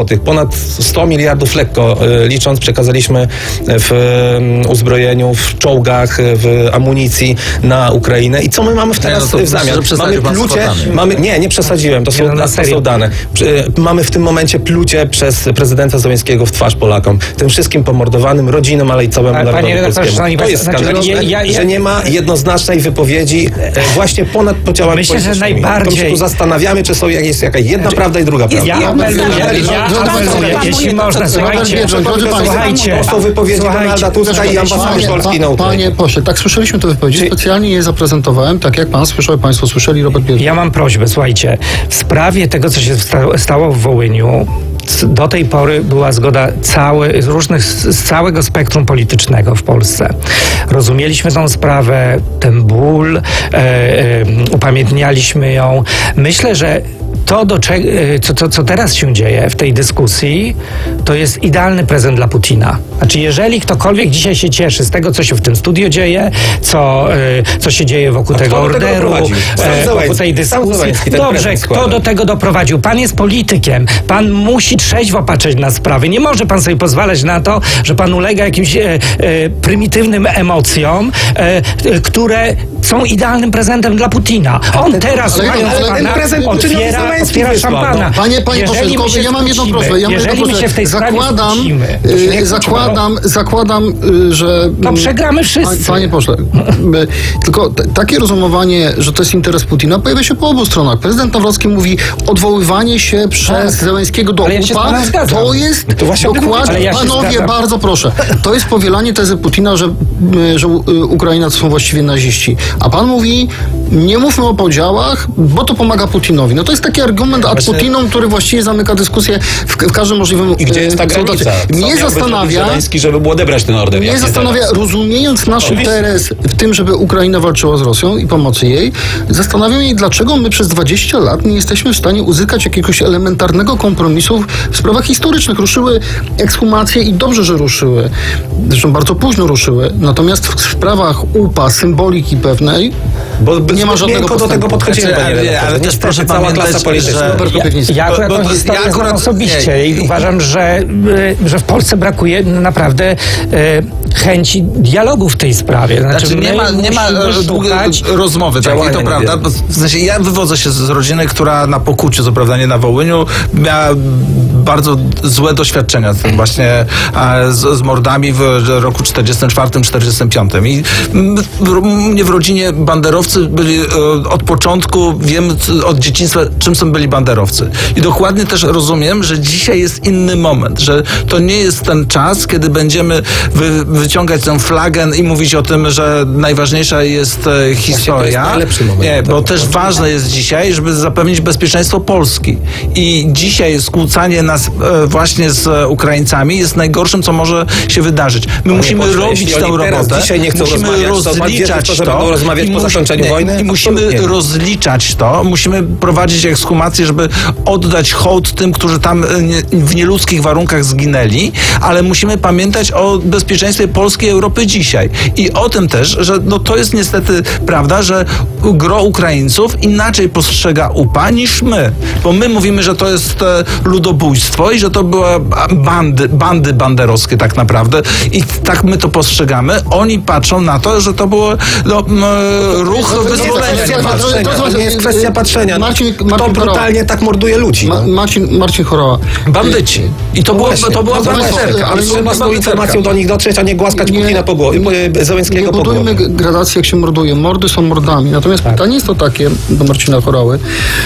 ponad sto miliardów lekko y, licząc przekazaliśmy w y, uzbrojeniu, w czołgach, w amunicji na Ukrainę. I co my mamy w teraz Nie, no to w zamian? myślę, że Mamy pan z plucie, kwotami. mamy, nie, nie przesadziłem, to są, Nie, no, na to serio. są dane. Y, Mamy w tym momencie plucie przez prezydenta Zełenskiego w twarz Polakom. Tym wszystkim pomordowanym, rodzinom, ale i całemu Ale, narodowi panie redaktorze, polskiemu. szanowni To państwo, jest znaczy, skandaliczne, ja- ja- że nie ma jednoznacznej wypowiedzi e, właśnie ponad podziałami Myślę, że politycznymi. najbardziej- To się tu zastanawiamy, czy są, jest jakaś jedna prawda i druga prawda. Ja apeluję, ja apeluję, jeśli można, słuchajcie, słuchajcie, To są wypowiedzi słuchajcie, Donalda Tuska i ambasady Panie, polskiej na pa, Ukrainie. panie pośle, tak słyszeliśmy te wypowiedzi, specjalnie je zaprezentowałem, tak jak pan słyszał, państwo słyszeli, Robert Biedroń. Ja mam prośbę, słuchajcie, w sprawie tego, co się sta- stało w Wołyniu, c- do tej pory była zgoda cały, z różnych, z całego spektrum politycznego w Polsce. Rozumieliśmy tą sprawę, ten ból, e, e, upamiętnialiśmy ją. Myślę, że to, do cze- e, co, co, co teraz się dzieje w tej dyskusji, to jest idealny prezent dla Putina. Znaczy, jeżeli ktokolwiek dzisiaj się cieszy z tego, co się w tym studio dzieje, co, e, co się dzieje wokół A tego kto do tego orderu, doprowadził? Sam e, wokół Zełenski. tej Sam dyskusji. Zełenski ten Dobrze, prezent kto składa. do tego doprowadził? Pan jest politykiem. Pan musi trzeźwo patrzeć na sprawy. Nie może pan sobie pozwalać na to, że pan ulega jakimś e, e, prymitywnym emocjom, e, e, które są idealnym prezentem dla Putina. On ten- teraz, ale- mając ale ten pana, prezent Putynowi otwiera, Zełenski otwiera wysłał, szampana. no. Panie, panie pośle, Jeżeli tylko my się ja mam jedną skłócimy, prośbę. Ja mam jeżeli jedną my się prośbę. w tej sprawie zakładam, skłócimy, to się y, nie kłóćmy, zakładam, zakładam, y, że... To przegramy wszyscy. Pa- Panie pośle, y, tylko t- takie rozumowanie, że to jest interes Putina, pojawia się po obu stronach. Prezydent Nawrocki mówi, odwoływanie się przez Zełenskiego do Ale ja się z U P A, panem zgadzam. to jest To właśnie o tym mówię. dokładnie, Ale ja się panowie, zgadzam. bardzo proszę, to jest powielanie tezy Putina, że, y, że y, Ukraina to są właściwie naziści. A pan mówi, nie mówmy o podziałach, bo to pomaga Putinowi. No to jest taki argument ad Putinom, który właściwie zamyka dyskusję w, w każdym możliwym... I gdzie jest ta y, granica? Co Mnie miałby zrobić zastanawia... Zełenski, żeby było odebrać ten order? Mnie jak nie zastanawia, teraz? rozumiejąc nasz Oczywiście. interes w tym, żeby Ukraina walczyła z Rosją i pomocy jej, zastanawiam się, dlaczego my przez dwadzieścia lat nie jesteśmy w stanie uzyskać jakiegoś elementarnego kompromisu w sprawach historycznych. Ruszyły ekshumacje i dobrze, że ruszyły. Zresztą bardzo późno ruszyły. Natomiast w sprawach U P A, symboliki pewnej, Bo nie ma żadnego miękko do tego postępu. podchodzimy, Znaczy, panie ale- redaktorze. ale też Niestety proszę cała pamiętać, klasa polityczna. że- Robert Kropiwnicki. Ja akurat Bo- bo- tą historię ja akurat- znam osobiście nie, i i- uważam, że, y, że w Polsce brakuje naprawdę y, chęci dialogu w tej sprawie. Znaczy, Znaczy, nie my ma, nie ma musimy e, długiej szukać rozmowy takiej, działania to na prawda. dialog. W sensie, ja wywodzę się z rodziny, która na Pokuciu, co prawda nie na Wołyniu, miała bardzo złe doświadczenia z tym właśnie e, z, z mordami w roku czterdziestym czwartym czterdziestym piątym. I mm, w, u mnie w rodzinie banderowcy byli e, od początku, wiem c- od dzieciństwa, czym są byli banderowcy. I dokładnie też rozumiem, że dzisiaj jest inny moment, że to nie jest ten czas, kiedy będziemy wy, wyciągać tę flagę i mówić o tym, że najważniejsza jest e, historia. najlepszy moment Nie, na bo to. też ważne jest dzisiaj, żeby zapewnić bezpieczeństwo Polski. I dzisiaj skłócanie nas e, właśnie z Ukraińcami jest najgorszym, co może się wydarzyć. My musimy pośle, robić jeśli tę oni teraz robotę. dzisiaj nie chcą musimy rozmawiać, to pan wierzy w rozliczać to, że to. będą rozmawiać i po musi- zakończeniu nie, wojny? I musimy Absolutnie nie. rozliczać to. Musimy prowadzić ekshumację, żeby oddać hołd tym, którzy tam e, nie, w nieludzkich warunkach zginęli, ale musimy pamiętać o bezpieczeństwie Polski i Europy dzisiaj. I o tym też, że no, to jest niestety prawda, że gro Ukraińców inaczej postrzega U P A niż my. Bo my mówimy, że to jest e, ludobójstwo i że to były bandy, bandy banderowskie tak naprawdę i tak my to postrzegamy. Oni patrzą na to, że to było no, m, ruch to- to- wyzwolenia. to- to- to- Patrzenia. to- to- To nie jest kwestia patrzenia. Marcin- Kto Marcin brutalnie tak morduje ludzi? Ma, no? Marcin, Marcin Choroła. Bandyci. I to, było, Właśnie. to była No to właśnie, banderka. ale Ale trzeba z tą informacją do nich dotrzeć, a nie głaskać Nie- Putina po głowie, Nie Zełenskiego po budujmy głowie. g- gradacji, jak się morduje. Mordy są mordami. Natomiast pytanie jest to takie do Marcina Chorały.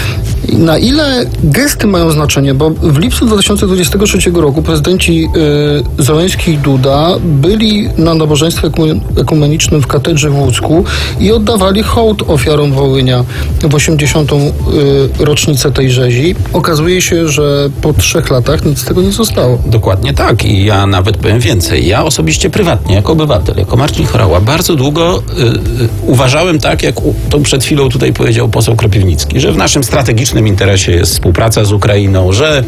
Na ile gesty mają znaczenie? Bo w lipcu dwa tysiące dwudziestego trzeciego roku prezydenci y, Zełenski i Duda byli na nabożeństwie ekum- ekumenicznym w katedrze w Łódzku i oddawali hołd ofiarom Wołynia w osiemdziesiątą y, rocznicę tej rzezi. Okazuje się, że po trzech latach nic z tego nie zostało. Dokładnie tak. I ja nawet powiem więcej. Ja osobiście, prywatnie, jako obywatel, jako Marcin Chorała, bardzo długo y, y, uważałem tak, jak u, to przed chwilą tutaj powiedział poseł Kropiwnicki, że w naszym strategicznym interesie jest współpraca z Ukrainą, że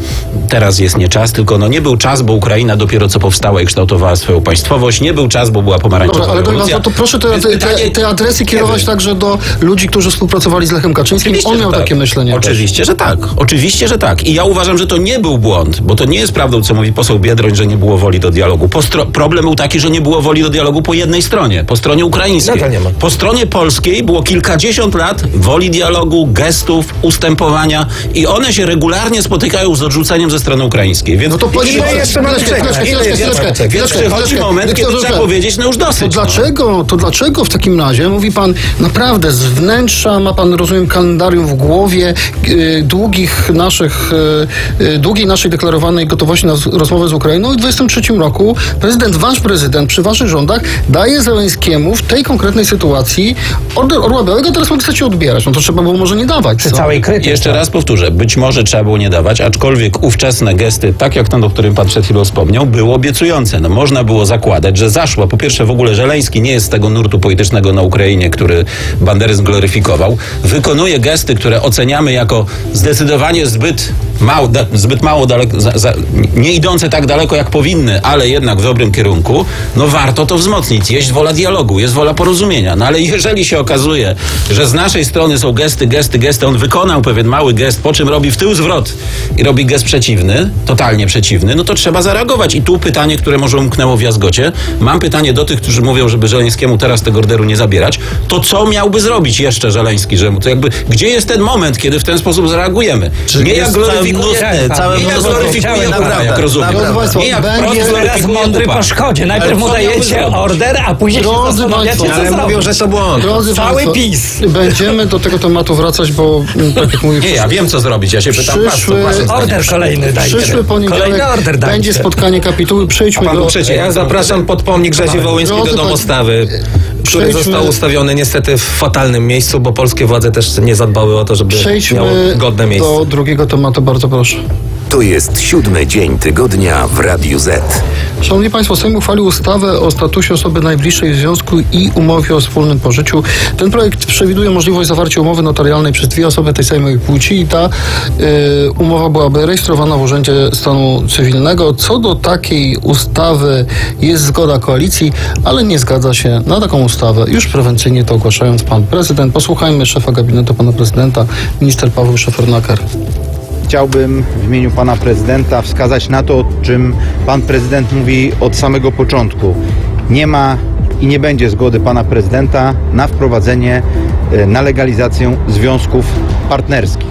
teraz jest nie czas, tylko no nie był czas, bo Ukraina dopiero co powstała i kształtowała swoją państwowość. Nie był czas, bo była pomarańczowa Dobra, ale rewolucja. to, to proszę te, te, te, te adresy kierować także do ludzi, którzy współpracowali z Lechem Kaczyńskim. Oczywiście, On miał że tak. takie myślenie. Oczywiście, że tak. Oczywiście, że tak. I ja uważam, że to nie był błąd, bo to nie jest prawdą, co mówi poseł Biedroń, że nie było woli do dialogu. Postro- problem był taki, że nie było woli do dialogu po jednej stronie, po stronie ukraińskiej. Nadal nie ma. Po stronie polskiej było kilkadziesiąt lat woli dialogu, gestów, ustępowania i one się regularnie spotykają z odrzuceniem ze strony ukraińskiej. Więc No to pani Ile jeszcze mamy czekać? chwileczkę, Ile chwileczkę, jeszcze chwileczkę, mamy czekać? Więc chwileczkę, przychodzi chwileczkę. moment, kiedy Doktorze, trzeba powiedzieć, no już dosyć. To no. dlaczego, to dlaczego w takim razie mówi pan naprawdę z wnętrza, ma pan, rozumiem, kalendarium w głowie e, długich naszych, e, e, długiej naszej deklarowanej gotowości na z, rozmowę z Ukrainą i w dwudziestym trzecim roku prezydent, wasz prezydent przy waszych rządach daje Zełenskiemu w tej konkretnej sytuacji order Orła Białego, teraz mogę chcecie odbierać. No to trzeba było może nie dawać. Przy co? całej krytyce. Jeszcze raz powtórzę, być może trzeba było nie dawać, aczkolwiek ówczesne gesty, tak jak ten, o którym pan przed chwilą wspomniał, były obiecujące. No można było zakładać, że zaszła, po pierwsze w ogóle Żeleński nie jest z tego nurtu politycznego na Ukrainie, który banderyzm gloryfikował, wykonuje gesty, które oceniamy jako zdecydowanie zbyt mało, da, zbyt mało daleko, za, za, nie idące tak daleko jak powinny, ale jednak w dobrym kierunku, no warto to wzmocnić. Jest wola dialogu, jest wola porozumienia. No ale jeżeli się okazuje, że z naszej strony są gesty, gesty, gesty, on wykonał pewien mały gest, po czym robi w tył zwrot i robi gest przeciwny, totalnie przeciwny, no to trzeba zareagować. I tu pytanie, które może umknęło w Jazgocie. Mam pytanie do tych, którzy mówią, żeby Żeleńskiemu teraz tego orderu nie zabierać. To co miałby zrobić jeszcze Żeleński? Że mu to jakby, gdzie jest ten moment, kiedy w ten sposób zareagujemy? Czyli Nie jak jest gloryfikuje, całe- całe nie jak mnóstwo- gloryfikuje Naprawdę, Upa, jak rozumiem. naprawdę. Nie jak Będzie wprost Teraz gloryfikuje mądry Upa. po szkodzie. Najpierw Ale mu co miałby dajecie zrobić? order, a później się Drodzy zastanawiacie, państwo, co Ale zrobić. mówią, że to błąd. Drodzy Cały państwo, PiS. Będziemy do tego tematu wracać, bo mm, tak jak mówię, Nie, ja wiem co zrobić. Ja się pytam was, co Przyszły- wasze zdanie. Order kolejny dajcie. przyszły poniedziałek Kolejny order dajcie. będzie spotkanie kapituły. Przejdźmy A pan do... był przeciw. Ja zapraszam pod pomnik Rzezi Wołyńskiej do Drodzy domostawy, który przejdźmy- został ustawiony niestety w fatalnym miejscu, bo polskie władze też nie zadbały o to, żeby miało Przejdźmy godne miejsce. do drugiego tematu, bardzo proszę. To jest siódmy dzień tygodnia w Radiu Z. Szanowni Państwo, Sejm uchwalił ustawę o statusie osoby najbliższej w związku i umowie o wspólnym pożyciu. Ten projekt przewiduje możliwość zawarcia umowy notarialnej przez dwie osoby tej samej płci i ta y, umowa byłaby rejestrowana w Urzędzie Stanu Cywilnego. Co do takiej ustawy jest zgoda koalicji, ale nie zgadza się na taką ustawę. Już prewencyjnie to ogłaszając pan prezydent. Posłuchajmy szefa gabinetu pana prezydenta, minister Paweł Szefernaker. Chciałbym w imieniu pana prezydenta wskazać na to, o czym pan prezydent mówi od samego początku. Nie ma i nie będzie zgody pana prezydenta na wprowadzenie, e, na legalizację związków partnerskich.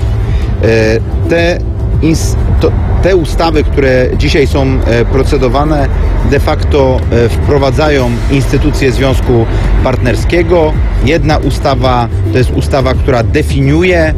E, Te, ins- to, te ustawy, które dzisiaj są e, procedowane, de facto e, wprowadzają instytucję związku partnerskiego. Jedna ustawa to jest ustawa, która definiuje e,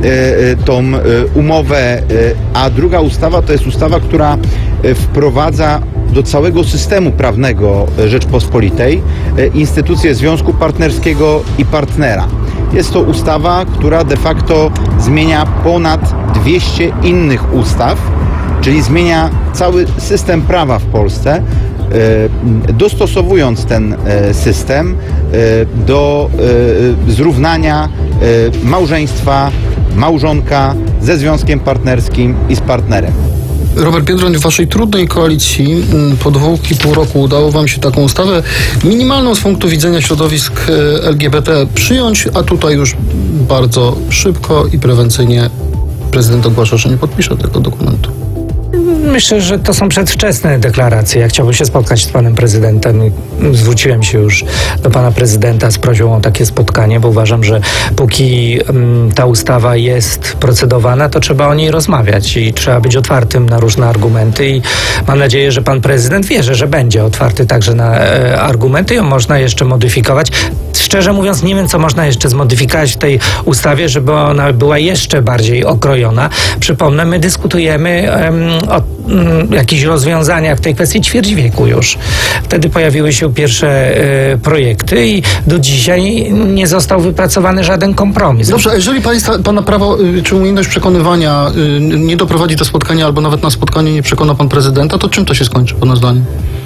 e, tą e, umowę, e, a druga ustawa to jest ustawa, która e, wprowadza do całego systemu prawnego Rzeczpospolitej e, instytucję związku partnerskiego i partnera. Jest to ustawa, która de facto zmienia ponad dwieście innych ustaw, czyli zmienia cały system prawa w Polsce, e, dostosowując ten e, system e, do e, zrównania e, małżeństwa małżonka ze związkiem partnerskim i z partnerem. Robert Biedroń, w waszej trudnej koalicji mm, po dwóch i pół roku udało wam się taką ustawę minimalną z punktu widzenia środowisk e, L G B T przyjąć, a tutaj już bardzo szybko i prewencyjnie prezydent ogłasza, że nie podpisze tego dokumentu. Myślę, że to są przedwczesne deklaracje. Ja chciałbym się spotkać z panem prezydentem. Zwróciłem się już do pana prezydenta z prośbą o takie spotkanie, bo uważam, że póki um, ta ustawa jest procedowana, to trzeba o niej rozmawiać i trzeba być otwartym na różne argumenty i mam nadzieję, że pan prezydent wierzy, że będzie otwarty także na e, argumenty i ją można jeszcze modyfikować. Szczerze mówiąc, nie wiem, co można jeszcze zmodyfikować w tej ustawie, żeby ona była jeszcze bardziej okrojona. Przypomnę, my dyskutujemy um, o um, jakichś rozwiązaniach w tej kwestii ćwierć wieku już. Wtedy pojawiły się pierwsze e, projekty i do dzisiaj nie został wypracowany żaden kompromis. Dobrze, a jeżeli państwa, pana prawo y, czy umiejętność przekonywania y, nie doprowadzi do spotkania albo nawet na spotkanie nie przekona pan prezydenta, to czym to się skończy pana zdaniem?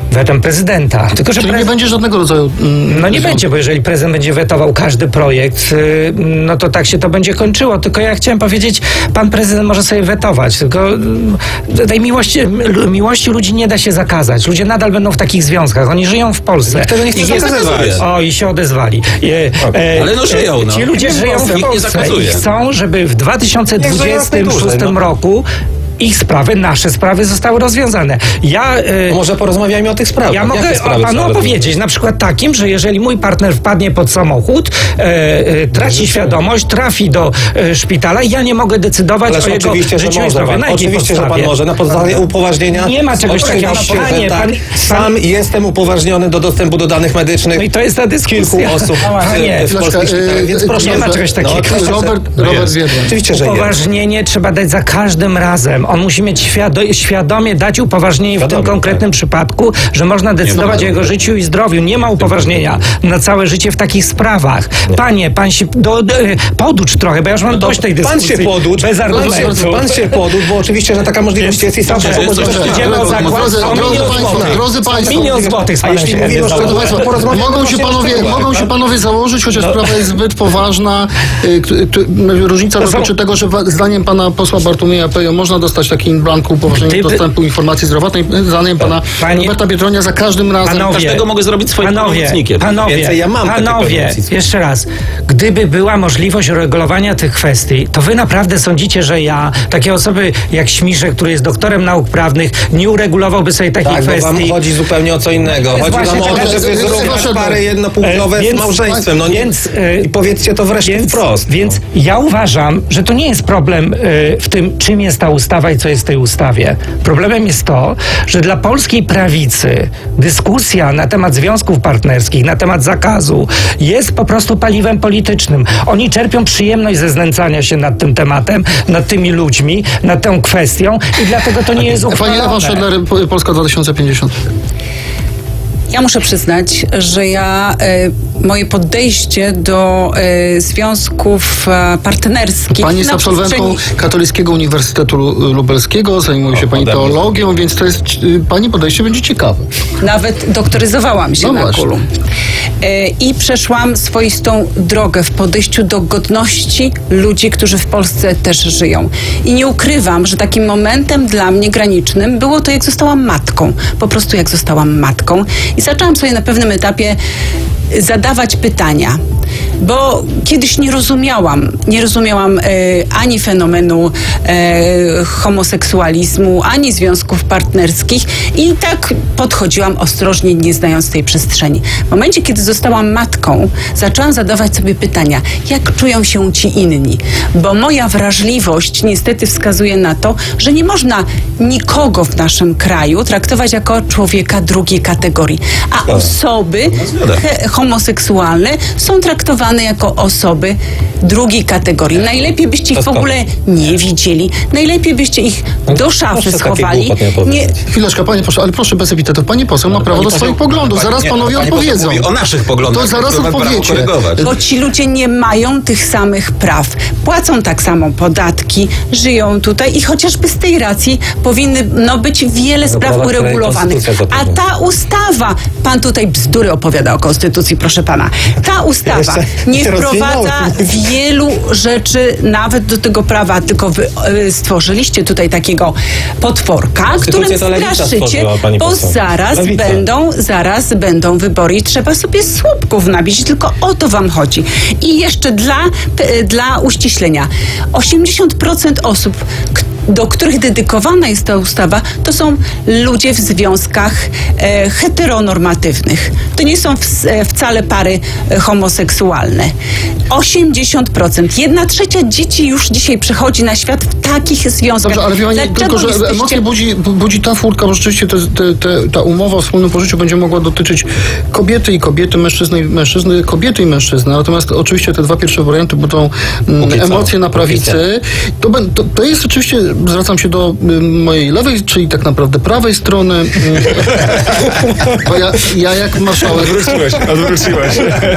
wetem prezydenta. Tylko, że Czyli prez... nie będzie żadnego rodzaju... Mm, no nie będzie, bo jeżeli prezydent będzie wetował każdy projekt, yy, no to tak się to będzie kończyło. Tylko ja chciałem powiedzieć, pan prezydent może sobie wetować, tylko yy, tej miłości, miłości ludzi nie da się zakazać. Ludzie nadal będą w takich związkach. Oni żyją w Polsce. Kto nie chce zakazywać? O, i się odezwali. E, e, Ale no żyją, no. Ci ludzie żyją w Polsce i chcą, żeby w dwa tysiące dwudziestym szóstym no. roku ich sprawy, nasze sprawy zostały rozwiązane. Ja... E, Może porozmawiajmy o tych sprawach. Ja mogę o panu opowiedzieć, na przykład takim, że jeżeli mój partner wpadnie pod samochód, e, e, traci świadomość, trafi do e, szpitala i ja nie mogę decydować Ależ o jego oczywiście, życiu że i może zdrowiu. pan. Na jakiej Oczywiście, że podstawie? pan może. Na podstawie upoważnienia. Nie ma czegoś takiego. Panie, tak. pan, Sam jestem upoważniony do dostępu do danych medycznych. No i to jest ta dyskusja. Kilku osób Panie, w, w polskich szpitalach, więc proszę. Nie ma czegoś takiego. No, Robert, Robert Wiedra. Oczywiście, że Upoważnienie trzeba dać za każdym razem. On musi mieć świado- świadomie dać upoważnienie świadomie, w tym konkretnym tak. przypadku, że można decydować o jego życiu i zdrowiu. Nie ma upoważnienia na całe życie w takich sprawach. Nie. Panie, pan się do, do, poducz trochę, bo ja już mam no dość tej dyskusji. Pan się poducz. Bez argumentów. Pan się poducz, bo oczywiście, że taka możliwość jest i sam się idziemy o zakład. Drodzy Państwo, milion złotych. A jeśli mówimy, że mogą się panowie, mogą się panowie założyć, chociaż sprawa jest zbyt poważna. Różnica dotyczy tego, że zdaniem pana posła Bartłomieja Pejo można dostać taki in blanco upoważnienie dostępu informacji zdrowotnej. Zdaniem pana Panie, Roberta Biedronia za każdym razem. Panowie, każdego mogę zrobić swoim pomocnikiem. Panowie, Więcej ja mam panowie jeszcze raz. Gdyby była możliwość uregulowania tych kwestii, to wy naprawdę sądzicie, że ja, takie osoby jak Śmiszek, który jest doktorem nauk prawnych, nie uregulowałby sobie takich tak, kwestii? Tak, wam chodzi zupełnie o co innego. Chodzi wam o to, żeby zrównać pary jednopłciowe z małżeństwem. No więc, i powiedzcie to wreszcie więc, wprost. Więc ja uważam, że to nie jest problem y, w tym, czym jest ta ustawa i co jest w tej ustawie. Problemem jest to, że dla polskiej prawicy dyskusja na temat związków partnerskich, na temat zakazu jest po prostu paliwem politycznym. Oni czerpią przyjemność ze znęcania się nad tym tematem, nad tymi ludźmi, nad tą kwestią i dlatego to nie jest uchwalone. Pani Ewa Szedler, Polska dwa tysiące pięćdziesiąt. Ja muszę przyznać, że ja, e, moje podejście do e, związków e, partnerskich... Pani jest absolwentką Katolickiego Uniwersytetu Lubelskiego, zajmuje się o, pani teologią, więc to jest, pani podejście będzie ciekawe. Nawet doktoryzowałam się no na Kulu. E, I przeszłam swoistą drogę w podejściu do godności ludzi, którzy w Polsce też żyją. I nie ukrywam, że takim momentem dla mnie granicznym było to, jak zostałam matką. Po prostu jak zostałam matką. I zaczęłam sobie na pewnym etapie zadawać pytania, bo kiedyś nie rozumiałam, nie rozumiałam e, ani fenomenu e, homoseksualizmu, ani związków partnerskich i tak podchodziłam ostrożnie, nie znając tej przestrzeni. W momencie, kiedy zostałam matką, zaczęłam zadawać sobie pytania, jak czują się ci inni, bo moja wrażliwość niestety wskazuje na to, że nie można nikogo w naszym kraju traktować jako człowieka drugiej kategorii, a osoby he, homoseksualne są traktowane jako osoby drugiej kategorii. Najlepiej byście ich w ogóle nie widzieli. Najlepiej byście ich do szafy schowali. Nie... Chwileczkę, panie poseł, ale proszę bez epitetów. Pani poseł ma prawo do swoich poglądów. Zaraz panowie odpowiedzą. O naszych poglądach. To zaraz odpowiecie. Bo ci ludzie nie mają tych samych praw. Płacą tak samo podatki, żyją tutaj i chociażby z tej racji powinny no, być wiele spraw uregulowanych. A ta ustawa, pan tutaj bzdury opowiada o konstytucji, proszę pana. Ta ustawa nie wprowadza wielu rzeczy nawet do tego prawa, tylko wy y, stworzyliście tutaj takiego potworka, którym straszycie, bo zaraz Lewica. będą, zaraz będą wybory i trzeba sobie słupków nabić. Tylko o to wam chodzi. I jeszcze dla, y, dla uściślenia. osiemdziesiąt procent osób, do których dedykowana jest ta ustawa, to są ludzie w związkach e, heteronormatywnych. To nie są w, wcale pary e, homoseksualne. osiemdziesiąt procent. Jedna trzecia dzieci już dzisiaj przychodzi na świat w takich związkach. Dobrze, ale wie pani, tylko że jesteście... emocje budzi, budzi ta furtka, bo rzeczywiście te, te, te, ta umowa o wspólnym pożyciu będzie mogła dotyczyć kobiety i kobiety, mężczyzny i mężczyzny, kobiety i mężczyzny. Natomiast oczywiście te dwa pierwsze warianty budzą mm, emocje na prawicy. To, to, to jest oczywiście zwracam się do y, mojej lewej, czyli tak naprawdę prawej strony. Y, bo ja, ja jak marszałek... Odwróciłeś, odwróciłeś.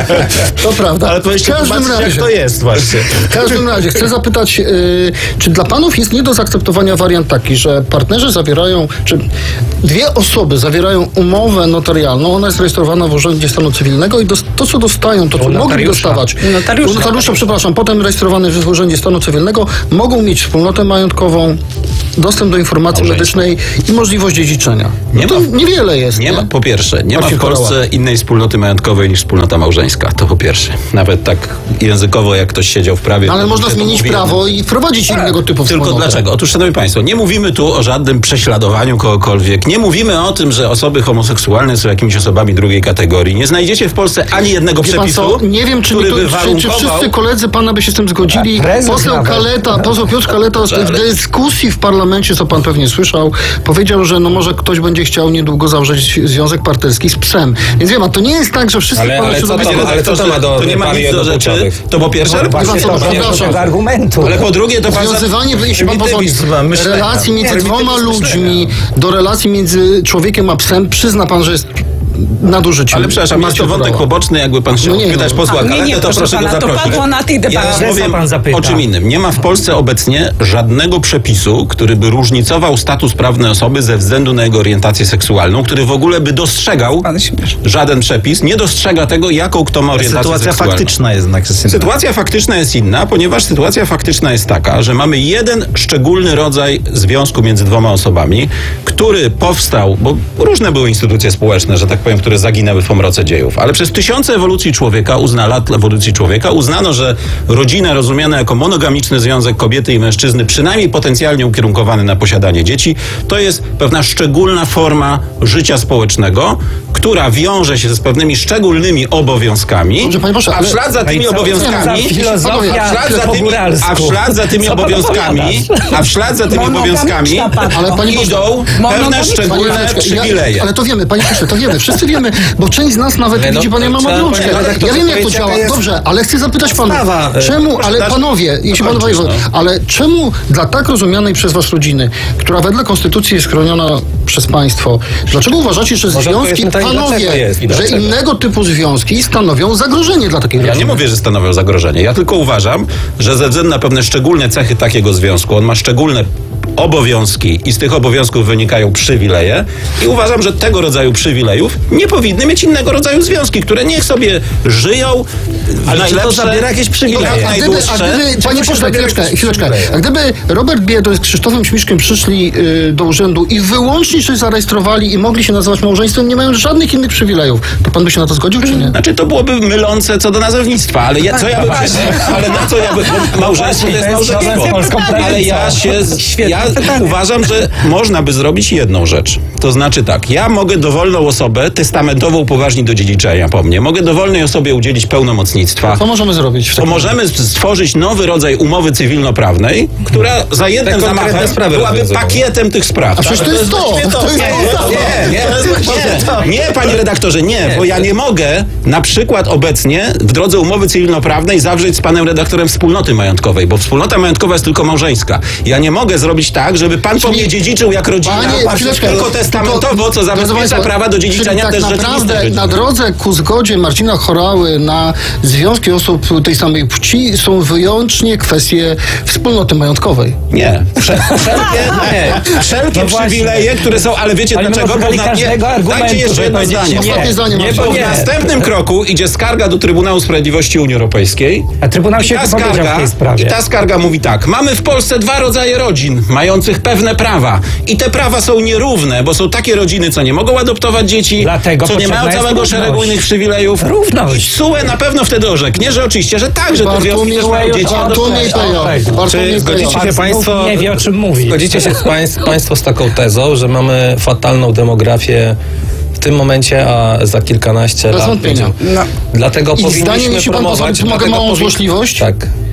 To prawda. Ale powinniście tłumaczyć, jak to jest właśnie. W każdym razie chcę zapytać, y, czy dla panów jest nie do zaakceptowania wariant taki, że partnerzy zawierają, czy dwie osoby zawierają umowę notarialną, ona jest rejestrowana w Urzędzie Stanu Cywilnego i dos, to, co dostają, to, co mogli dostawać, Notariusza. u notariusza, przepraszam, potem rejestrowany w Urzędzie Stanu Cywilnego, mogą mieć wspólnotę majątkową, dostęp do informacji medycznej i możliwość dziedziczenia. No Nie to ma, niewiele jest. Nie, nie ma, po pierwsze, nie Marcin ma w Polsce Choroła. innej wspólnoty majątkowej niż wspólnota małżeńska. To po pierwsze. Nawet tak językowo, jak ktoś siedział w prawie... No, ale to można to zmienić mówimy. prawo i wprowadzić innego typu Tylko wspólnotę. dlaczego? Otóż, szanowni państwo, nie mówimy tu o żadnym prześladowaniu kogokolwiek. Nie mówimy o tym, że osoby homoseksualne są jakimiś osobami drugiej kategorii. Nie znajdziecie w Polsce ani jednego Wie pan przepisu, co, nie wiem, czy, mi który tu, by czy, czy warunkował... wszyscy koledzy pana by się z tym zgodzili. Poseł nawet. Kaleta, poseł Piotr Kaleta w dyskusji w parlamencie, co pan pewnie słyszał, powiedział, że no może ktoś będzie chciał niedługo zawrzeć związek partnerski z psem. Więc wie pan, to nie jest tak, że wszyscy Ale- pana ale co to środowiska- ma- ale co to ma do to nie ma pary nic do rzeczy. jednopłciowych? To po pierwsze, No, ale, właśnie to, przepraszam. argumentu. ale po drugie to pan... Związywanie, jeśli pan pozwoli, myślenia. relacji między Nie, dwoma prymitywizm ludźmi do relacji między człowiekiem a psem, przyzna pan, że jest nadużyciem. Ale przepraszam, jest to Marcin wątek Choroła. poboczny, jakby pan chciał No nie, pytać no. posła A, nie, Kaletę, nie, to proszę proszę pana, go to zaprosić. padło na tej debacie. Ja Że powiem pan zapyta. o czym innym. Nie ma w Polsce obecnie żadnego przepisu, który by różnicował status prawny osoby ze względu na jego orientację seksualną, który w ogóle by dostrzegał Pan śmiesz. żaden przepis, nie dostrzega tego, jaką kto ma orientację Sytuacja seksualną. faktyczna jednak jest inna. Sytuacja faktyczna jest inna, ponieważ sytuacja faktyczna jest taka, że mamy jeden szczególny rodzaj związku między dwoma osobami, który powstał, bo różne były instytucje społeczne, że tak powiem, które zaginęły w pomroce dziejów, ale przez tysiące ewolucji człowieka, uzna lat ewolucji człowieka, uznano, że rodzina rozumiana jako monogamiczny związek kobiety i mężczyzny, przynajmniej potencjalnie ukierunkowany na posiadanie dzieci, to jest pewna szczególna forma życia społecznego, która wiąże się z pewnymi szczególnymi obowiązkami, Dobrze, panie pośle, a w ale- ślad za tymi co- obowiązkami, co za filozofia a w ślad za po tymi, góralsku? a w ślad za tymi Co pan obowiązkami, opowiadasz? a w ślad za tymi Monogamiczna obowiązkami pan. Ale panie pośle, idą pewne monogamiczna. szczególne Panie Chwileczkę, przywileje. Ja, ale to wiemy, panie pośle, to wiemy. Wszyscy wiemy, bo część z nas nawet, Ale no, widzi pan, ja mam trzeba, obrączkę. panie redaktorze, Ja wiem, jak to powiedzieć, działa. jaka jest Dobrze, ale chcę zapytać pana, podstawa, e, czemu, ale dać- panowie, jeśli pan dokończyć, powie, no. ale czemu dla tak rozumianej przez was rodziny, która wedle konstytucji jest chroniona przez państwo, dlaczego uważacie, że Może związki, odpowiedzmy tak, panowie, dlaczego jest i że dlaczego? innego typu związki stanowią zagrożenie dla takiej Ja rodziny? nie mówię, że stanowią zagrożenie. Ja tylko uważam, że ze względu na pewne szczególne cechy takiego związku, on ma szczególne obowiązki i z tych obowiązków wynikają przywileje i uważam, że tego rodzaju przywilejów nie powinny mieć innego rodzaju związki, które niech sobie żyją w Ale czy to najlepsze, zabiera jakieś przywileje? jak A gdyby, a najdłuższe. gdyby, panie pośle, chwileczkę, chwileczkę. A gdyby Robert Biedroń z Krzysztofem Śmiszkiem przyszli y, do urzędu i wyłącznie się zarejestrowali i mogli się nazywać małżeństwem, nie mając żadnych innych przywilejów, to pan by się na to zgodził, czy nie? Znaczy to byłoby mylące co do nazewnictwa, ale ja, co ja bym się, ale na co ja bym, bo małżeństwo to jest małżeństwo, ale ja się, ja uważam, że można by zrobić jedną rzecz, to znaczy tak, ja mogę dowolną osobę testamentowo upoważnić do dziedziczenia po mnie, mogę dowolnej osobie udzielić pełnomocnictwa. Co możemy zrobić? W To takim możemy stworzyć nowy rodzaj umowy cywilnoprawnej, która za jednym Te konkretne zamachem sprawy byłaby rozwiązują. pakietem tych spraw. A przecież to jest to! właściwie To jest to! Nie, nie, to jest właściwie- nie, panie redaktorze, nie, bo ja nie mogę na przykład obecnie w drodze umowy cywilnoprawnej zawrzeć z panem redaktorem wspólnoty majątkowej, bo wspólnota majątkowa jest tylko małżeńska. Ja nie mogę zrobić tak, żeby pan po mnie dziedziczył jak rodzina, Panie, chwileczkę, tylko testamentowo, co zabezpiecza Państwa, prawa do dziedziczenia czyli też tak rzeczywistej naprawdę rodziny. na drodze ku zgodzie Marcina Chorały na związki osób tej samej płci są wyłącznie kwestie wspólnoty majątkowej. Nie. Prze- wszelkie nie. wszelkie No właśnie. przywileje, które są, ale wiecie Ale my dlaczego? szukali Bo na- każdego argumentu, dajcie jeszcze żeby jedno powiedzieć zdanie. nie. Ostatnie zdanie, Nie, Marcin. bo W nie. następnym kroku idzie skarga do Trybunału Sprawiedliwości Unii Europejskiej. A Trybunał I się ta wypowiedział w skarga, tej sprawie. I ta skarga mówi tak. Mamy w Polsce dwa rodzaje rodzin, mających pewne prawa. I te prawa są nierówne, bo są takie rodziny, co nie mogą adoptować dzieci, Dlatego co nie potrzebna mają jest całego równość. szeregu innych przywilejów. Równość. I S U E na pewno wtedy orzeknie, że oczywiście, że tak, że te związki też mają dzieci. Bartłomiej Pejo. Czy Bartłomiej zgodzicie Pejo. się państwo... Nie wie, o czym mówi. Zgodzicie się z państw, państwo z taką tezą, że mamy fatalną demografię w tym momencie, a za kilkanaście Bez lat... wątpienia. będzie- Dlatego I powinniśmy zdaniem, jeśli pan promować... pozwoli, mogę dlatego małą powi- złośliwość? Tak.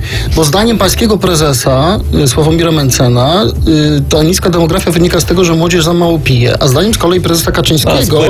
bo zdaniem pańskiego prezesa y, Sławomira Mencena y, ta niska demografia wynika z tego, że młodzież za mało pije, a zdaniem z kolei prezesa Kaczyńskiego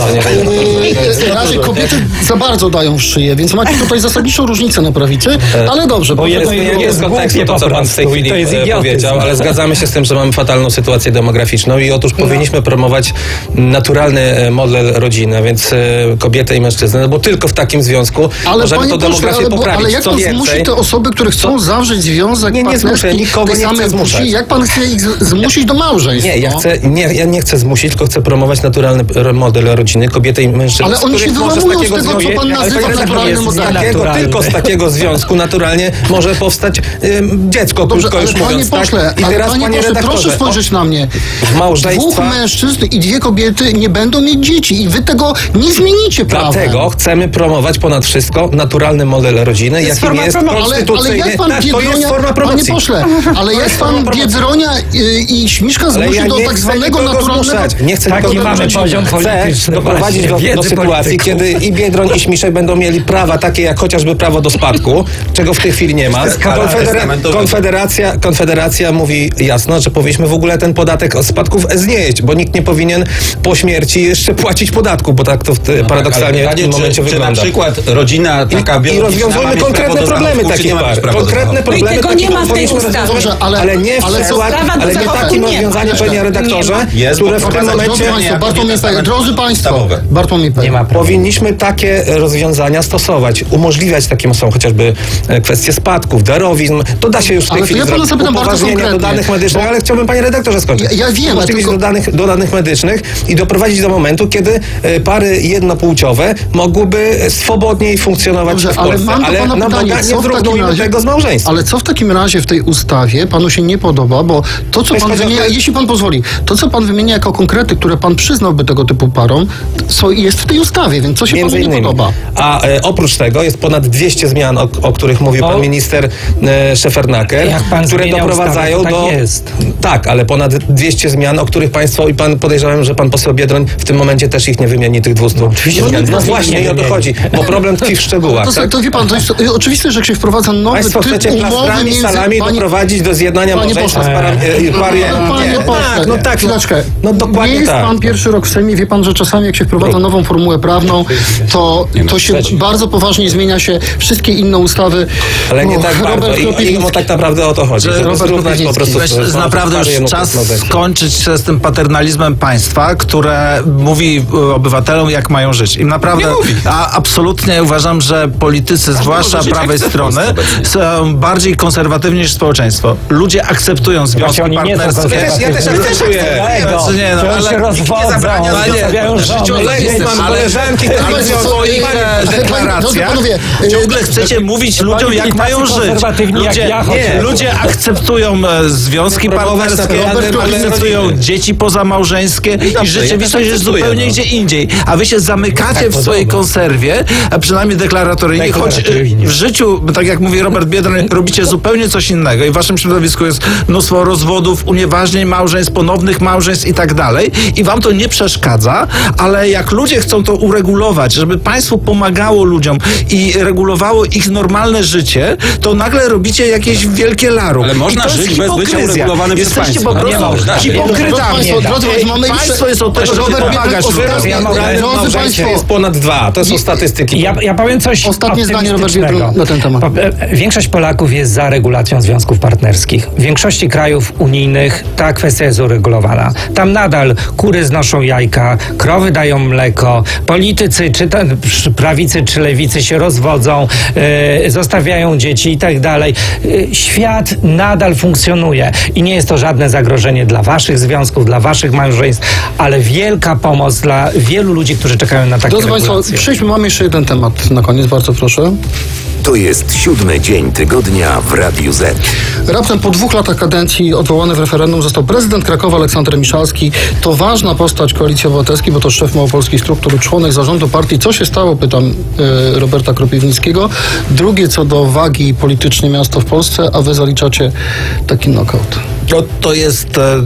y, y, raczej kobiety za bardzo dają w szyję, więc macie tutaj zasadniczą różnicę na prawicy, ale dobrze. Bo jest, jest, jest, jest kontekstu to, co pan w tej chwili powiedział, ale zgadzamy się z tym, że mamy fatalną sytuację demograficzną i otóż no. powinniśmy promować naturalny model rodziny, więc kobietę i mężczyznę, no bo tylko w takim związku ale możemy to demografię ale, poprawić. Ale jak Co pan więcej, zmusi te osoby, które chcą to... zawrzeć związek nie, nie zmuszę, nikogo nie chcę zmuszać. Płci, jak pan chce ich zmusić do małżeństwa? Nie, ja, chcę, nie, ja nie chcę zmusić, tylko chcę promować naturalny model rodziny, kobiety i mężczyzny. Ale oni się wyłamują z, z tego, co pan nazywa naturalnym modelem. Tylko z takiego związku naturalnie może powstać ym, dziecko, Dobrze, krótko już ale mówiąc. Panie pośle, tak? I ale teraz, panie panie pośle, redaktorze, proszę spojrzeć o, na mnie. W małżeństwa... Dwóch mężczyzn i dwie kobiety nie będą mieć dzieci i wy tego nie zmienicie prawem. Dlatego chcemy promować ponad wszystko naturalny model rodziny, jaki nie jest konstytucyjny. Ale jak pan tak, to Biedronia, jest forma promocji. panie pośle, ale jak pan Biedronia i, i Śmiszka zmusi ja do tak zwanego naturalnego... Zmuszać. Nie chcę Taki nikogo mamy poziom Chcę doprowadzić do, do sytuacji, kiedy i Biedroń i Śmiszek będą mieli prawa takie jak chociażby prawo do spadku, czego w tej chwili nie ma. Konfedera- Konfederacja, Konfederacja mówi jasno, że powinniśmy w ogóle ten podatek od spadków znieść, bo nikt nie powinien po śmierci jeszcze płacić podatku, bo tak to w, no paradoksalnie tak, w tym momencie czy, wygląda. Czy na przykład rodzina taka I, i rozwiązujmy konkretne problemy takich par. Konkretne problemy tego nie ma w tej ustawie. Dobrze, ale, ale nie w ale, sytuacji, ale nie takim rozwiązaniem, panie redaktorze, jest, które w tym momencie... Drodzy państwo, Bartłomiej P. Drodzy państwo, Bartłomiej P. Nie ma Powinniśmy takie rozwiązania stosować, umożliwiać takim osobom chociażby kwestie spadków, darowizn. To da się już w tej ale chwili ja zrobić. zapytam bardzo Upoważnienia do danych medycznych, ale chciałbym, panie redaktorze, skończyć. Ja, ja wiem, Umożliwić tylko... do, danych, do danych medycznych i doprowadzić do momentu, kiedy pary jednopłciowe mogłyby swobodniej funkcjonować Dobrze, w Polsce. Ale mam do pana ale pytanie, nie zrównujmy tego z małżeństwem. Ale co w takim razie w tej ustawie panu się nie podoba, bo to, co pan wymienia, jeśli pan pozwoli, to, co pan wymienia jako konkrety, które pan przyznałby tego typu parom, co jest w tej ustawie, więc co się Między panu nie innymi. podoba? A e, oprócz tego jest ponad dwieście zmian, o, o których mówił O. pan minister e, Szefernaker, Jak pan które zmienia doprowadzają ustawę, to do... tak jest. Tak, ale ponad dwieście zmian, o których państwo i pan podejrzewam, że pan poseł Biedroń w tym momencie też ich nie wymieni, tych dwieście. No, oczywiście, no, że no nie właśnie i o to wymieni. chodzi, bo problem tkwi w szczegółach. To, tak? to wie pan, to jest y, oczywiste, że jak się wprowadza nowy Państwo typ chcecie umowy plastrami, między... salami Panie, doprowadzić do zjednania panie małżeństwa z pośle. parami... E, pary, Panie nie. pośle, Tak, no tak, no, chwileczkę. no dokładnie Nie jest tak. pan pierwszy rok w Sejmie, wie pan, że czasami jak się wprowadza nową formułę prawną, to, to się bardzo poważnie zmienia się wszystkie inne ustawy. Ale nie Och, tak bardzo Robert i, i Kropiwnicki. tak naprawdę o to chodzi. Że Żeby Robert zrównać po prostu... Weź, z- naprawdę pary już czas jednopłciowe. skończyć się z tym paternalizmem państwa, które mówi y, obywatelom, jak mają żyć. I naprawdę, a absolutnie uważam, że politycy, zwłaszcza żyć jak prawej chce w strony, Polsce obecnie. są bardziej konserwatywni niż społeczeństwo. Ludzie akceptują związki oni nie są partnerskie. konserwatywni. Ja też akceptuję. Znaczy nie, no, Czy oni ale się rozwodzą, zostawiają żony, Mam ale- koleżanki, ale które w mówią o swoich swoich e, Drodzy deklaracjach panowie, ciągle chcecie mówić ludziom, byli jak tacy mają żyć. konserwatywni jak Ludzie, ja, nie, chociaż. ludzie akceptują e, związki Promować partnerskie, naprawdę akceptują rodziny. dzieci pozamałżeńskie i, dobrze, rzeczywistość ja też jest akceptuję, zupełnie no. gdzie indziej. A wy się zamykacie w swojej konserwie, a przynajmniej deklaratoryjnie, choć e, Deklaratywnie. w życiu, tak jak mówi Robert Biedroń, robicie zupełnie coś innego i w waszym środowisku jest mnóstwo rozwodów, unieważnień małżeństw, ponownych małżeństw i tak dalej i wam to nie przeszkadza, ale jak ludzie chcą to uregulować, żeby państwo pomagało ludziom i regulowało ich normalne życie, to nagle robicie jakieś wielkie larum. Ale można I to jest żyć bez bycia hipokryzja. uregulowanym przez Jesteście państwo. po No nie prostu można. hipokrytami. Drodzy państwo, drodzy państwo, mamy jeszcze- Państwo jest od tego, żeby Robert pomagać Biedroń, ludziom. ostatnie- Drodzy Drodzy państwo, państwo, jest ponad dwa. To są statystyki. Ja, ja powiem coś Ostatnie zdanie, Robert optymistycznego. Biedroń, na ten temat. Po- e, Większość Polaków jest za regulacją związków partnerskich. W większości krajów unijnych ta kwestia jest uregulowana. Tam nadal kury znoszą jajka, krowy dają mleko, politycy, czy to, przy prawicy, czy lewicy się rozwodzą, e, zostawiają dzieci i tak dalej. E, świat nadal funkcjonuje i nie jest to żadne zagrożenie dla waszych związków, dla waszych małżeństw, ale wielka pomoc dla wielu ludzi, którzy czekają na takie Drodzy państwo, regulacje. przejdźmy, mamy jeszcze jeden temat na koniec, bardzo proszę. To jest siódmy dzień tygodnia w Radiu Z. Raptem po dwóch latach kadencji odwołany w referendum został prezydent Krakowa Aleksander Miszalski. To ważna postać Koalicji Obywatelskiej, bo to szef małopolskich struktur, członek zarządu partii. Co się stało, pytam y, Roberta Kropiwnickiego. Drugie co do wagi politycznej miasto w Polsce, a wy zaliczacie taki knockout. To, to jest e,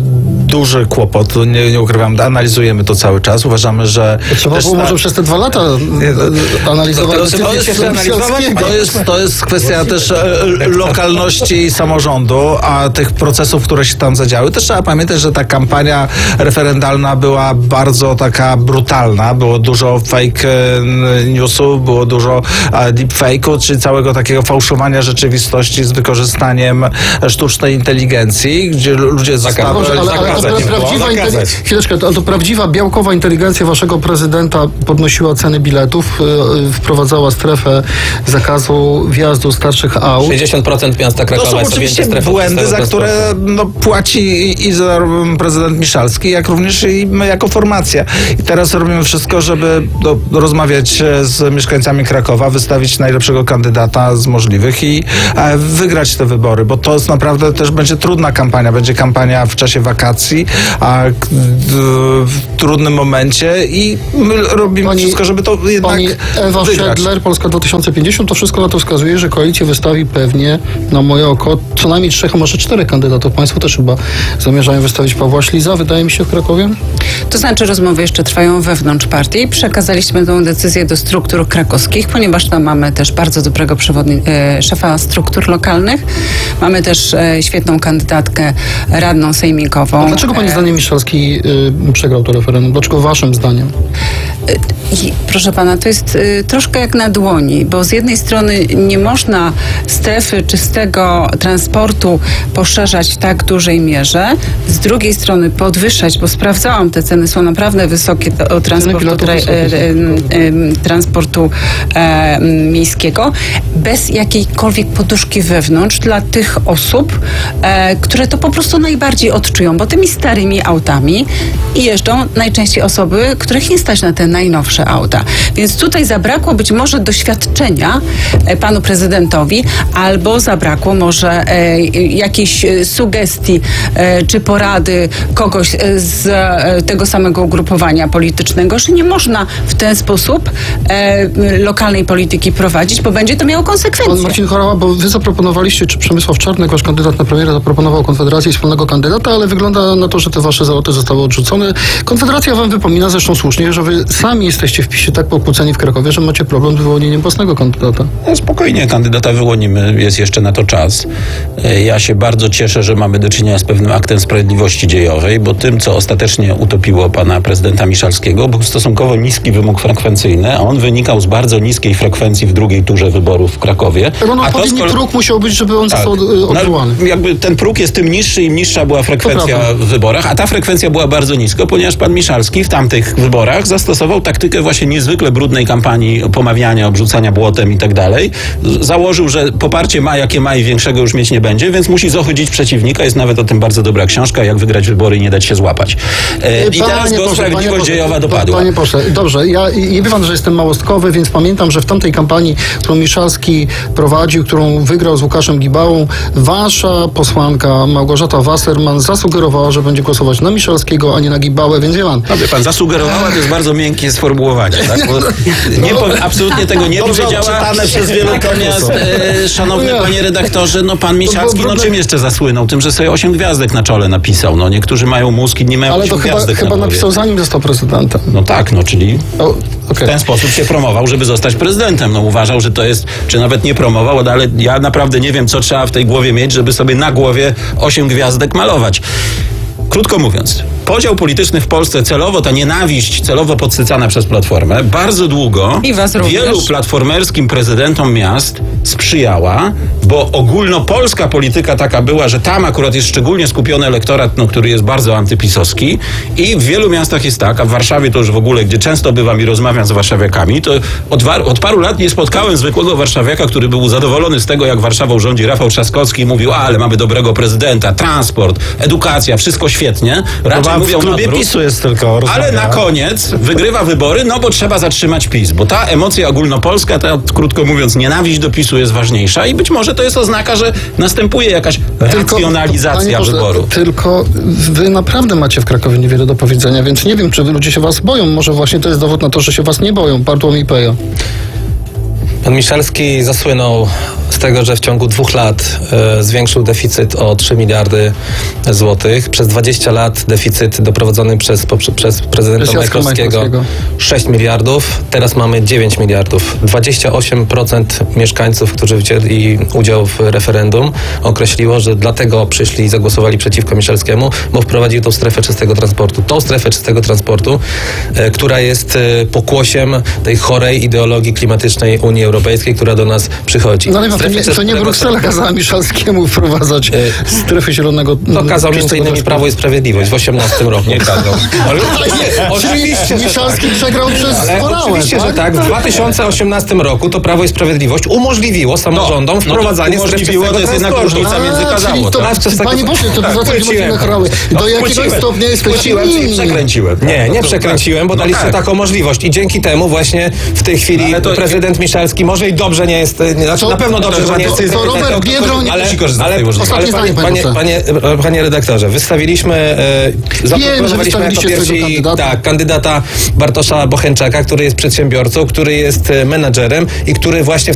duży kłopot, nie, nie ukrywam, analizujemy to cały czas. Uważamy, że... Trzeba też było ta- może przez te dwa lata analizować. To, to, jest, to, jest, to jest kwestia też e, lokalności samorządu, a tych procesów, które się tam zadziały. Też trzeba pamiętać, że ta kampania referendalna była bardzo taka brutalna. Było dużo fake e, newsów, było dużo e, deepfake'u, czyli całego takiego fałszowania rzeczywistości z wykorzystaniem sztucznej inteligencji, gdzie ludzie zostali... Ale, ale, ale to prawdziwa, inteli- chwileczkę, to, to prawdziwa białkowa inteligencja waszego prezydenta podnosiła ceny biletów, yy, wprowadzała strefę zakazu wjazdu starszych aut. sześćdziesiąt procent miasta To Krakowa są jest oczywiście objęte strefą błędy, czystego za które transportu. no, płaci i, i za prezydent Miszalski, jak również i my jako formacja. I teraz robimy wszystko, żeby no, rozmawiać z mieszkańcami Krakowa, wystawić najlepszego kandydata z możliwych i e, wygrać te wybory, bo to jest naprawdę też będzie trudna kampania. Będzie kampania w czasie wakacji, a k- d- w trudnym momencie i my robimy Pani- wszystko, żeby to jednak Pani Ewa wygrać. Szedler, Polska dwa tysiące pięćdziesiąt, to wszystko na to wskazuje, że koalicja wystawi pewnie na moje oko co najmniej trzech, a może czterech kandydatów. Państwo też chyba zamierzają wystawić Pawła Śliza, wydaje mi się, w Krakowie? To znaczy rozmowy jeszcze trwają wewnątrz partii. Przekazaliśmy tę decyzję do struktur krakowskich, ponieważ tam mamy też bardzo dobrego przewodni- e, szefa struktur lokalnych. Mamy też e, świetną kandydatkę radną sejmikową. A dlaczego pani E, zdaniem Miszalski y, przegrał to referendum? Dlaczego waszym zdaniem? I, proszę pana, to jest y, troszkę jak na dłoni, bo z jednej strony nie można strefy czystego transportu poszerzać w tak dużej mierze, z drugiej strony podwyższać, bo sprawdzałam, te ceny są naprawdę wysokie do transportu, biletów tra, wysokie e, są. e, e, transportu e, miejskiego, bez jakiejkolwiek poduszki wewnątrz dla tych osób, e, które to po prostu najbardziej odczują, bo tymi starymi autami jeżdżą najczęściej osoby, których nie stać na te najnowsze auta. Więc tutaj zabrakło być może doświadczenia e, panu prezydentowi, albo zabrakło może e, jakiejś e, sugestii e, czy porady kogoś e, z e, tego samego ugrupowania politycznego, że nie można w ten sposób e, lokalnej polityki prowadzić, bo będzie to miało Pan konsekwencje. Marcin Chorała, bo wy zaproponowaliście, czy Przemysław Czarnek, wasz kandydat na premiera, zaproponował Konfederacji wspólnego kandydata, ale wygląda na to, że te wasze zaloty zostały odrzucone. Konfederacja wam wypomina, zresztą słusznie, że wy sami jesteście w PiSie tak pokłóceni w Krakowie, że macie problem z wyłonieniem własnego kandydata. No spokojnie, kandydata wyłonimy, jest jeszcze na to czas. E, Ja się bardzo cieszę, że mamy do czynienia z pewnym aktem sprawiedliwości dziejowej, bo tym, co ostatecznie utopiło pana prezydenta Miszalskiego, był stosunkowo niski wymóg frekwencyjny, a on wynikał z bardzo niskiej frekwencji w drugiej turze wyborów w Krakowie. No, no A to odpowiedni z kol- próg musiał być, żeby on Tak. został y, odwołany. No, jakby ten próg jest tym niższy, im niższa była To frekwencja prawda. w wyborach, a ta frekwencja była bardzo nisko, ponieważ pan Miszalski w tamtych wyborach zastosował taktykę właśnie niezwykle brudnej kampanii pomawiania, obrzucania błotem i tak dalej. Z- Założył, że poparcie ma jakie ma i większego już mieć nie będzie, więc musi zohydzić przeciwnika. Jest nawet o tym bardzo dobra książka, jak wygrać wybory i nie dać się złapać. E, I teraz Panie go pośle, sprawiedliwość panie dziejowa pośle, dopadła. Panie pośle, dobrze, ja i- nie wie pan, że jestem małostkowy, więc pamiętam, że w tamtej kampanii, którą Miszalski prowadził, którą wygrał z Łukaszem Gibałą, wasza posłanka Małgorzata Wasserman zasugerowała, że będzie głosować na Miszalskiego, a nie na Gibałę, więc wie pan. No wie pan, zasugerowała, to jest bardzo miękkie sformułowanie, tak? Bo nie powie, absolutnie tego nie Dobrze powiedziała. odczytane przez wielu Natomiast, posłów. e, szanowny Nie. panie redaktorze, no pan Miszalski, no brudne- czym jeszcze zasłynął? Tym, że sobie osiem gwiazdek na czole napisał. No niektórzy mają mózg, inni mają Ale osiem to chyba, gwiazdek chyba na głowie. napisał zanim został prezydentem. No tak, no czyli O, w okej. ten sposób się promował, żeby zostać prezydentem. No uważał, że to jest, czy nawet nie promował, ale ja naprawdę nie wiem, co trzeba w tej głowie mieć, żeby sobie na głowie osiem gwiazdek malować. Krótko mówiąc, podział polityczny w Polsce celowo, ta nienawiść celowo podsycana przez Platformę, bardzo długo I was również. wielu platformerskim prezydentom miast sprzyjała, bo ogólnopolska polityka taka była, że tam akurat jest szczególnie skupiony elektorat, no, który jest bardzo antypisowski i w wielu miastach jest tak, a w Warszawie to już w ogóle, gdzie często bywam i rozmawiam z warszawiakami, to od, war- od paru lat nie spotkałem zwykłego warszawiaka, który był zadowolony z tego, jak Warszawą rządzi Rafał Trzaskowski i mówił, a, ale mamy dobrego prezydenta, transport, edukacja, wszystko świetnie. Raczej Chyba mówią w klubie na wrót. PiSu jest tylko Ale rozmawia. na koniec wygrywa wybory, no bo trzeba zatrzymać PiS, bo ta emocja ogólnopolska, ta krótko mówiąc nienawiść do PiSu jest ważniejsza i być może to jest oznaka, że następuje jakaś racjonalizacja panie pośle, wyboru. Tylko wy naprawdę macie w Krakowie niewiele do powiedzenia, więc nie wiem, czy ludzie się was boją. Może właśnie to jest dowód na to, że się was nie boją. Bartłomiej Pejo. Pan Miszalski zasłynął z z tego, że w ciągu dwóch lat e, zwiększył deficyt o trzy miliardy złotych. Przez dwadzieścia lat deficyt doprowadzony przez, poprze, przez prezydenta Majchrowskiego sześć miliardów. Teraz mamy dziewięć miliardów. dwadzieścia osiem procent mieszkańców, którzy wzięli udział w referendum, określiło, że dlatego przyszli i zagłosowali przeciwko Miszalskiemu, bo wprowadził tą strefę czystego transportu. Tą strefę czystego transportu, e, która jest e, pokłosiem tej chorej ideologii klimatycznej Unii Europejskiej, która do nas przychodzi. No ale to nie, to nie Bruksela kazała Miszalskiemu wprowadzać e, strefę zielonego. To kazał między innymi Prawo i Sprawiedliwość w osiemnastym roku. Nie kazał. Ale nie, oczywiście, Miszalski przegrał przez Orałę. Oczywiście, że tak. W dwa tysiące osiemnastym roku to Prawo i Sprawiedliwość umożliwiło samorządom no, wprowadzanie no umożliwiło, to jest jednak różnica między kazało. To, tak? to, panie pośle, to za to nie Orały. Do jakiego stopnia jesteście inni? Przekręciłem. Nie, nie przekręciłem, bo no daliście tak. taką możliwość i dzięki temu właśnie w tej chwili to, prezydent Miszalski może i dobrze nie jest, znaczy to, na pewno dobrze, że nie jest... To, to Robert Biedroń... Ale, ale, ale, ostatnie zdanie, panie, panie, panie, panie redaktorze, wystawiliśmy, e, zaproponowaliśmy jako pierwsi kandydata. Tak, kandydata Bartosza Bocheńczaka, który jest przedsiębiorcą, który jest menadżerem i który właśnie w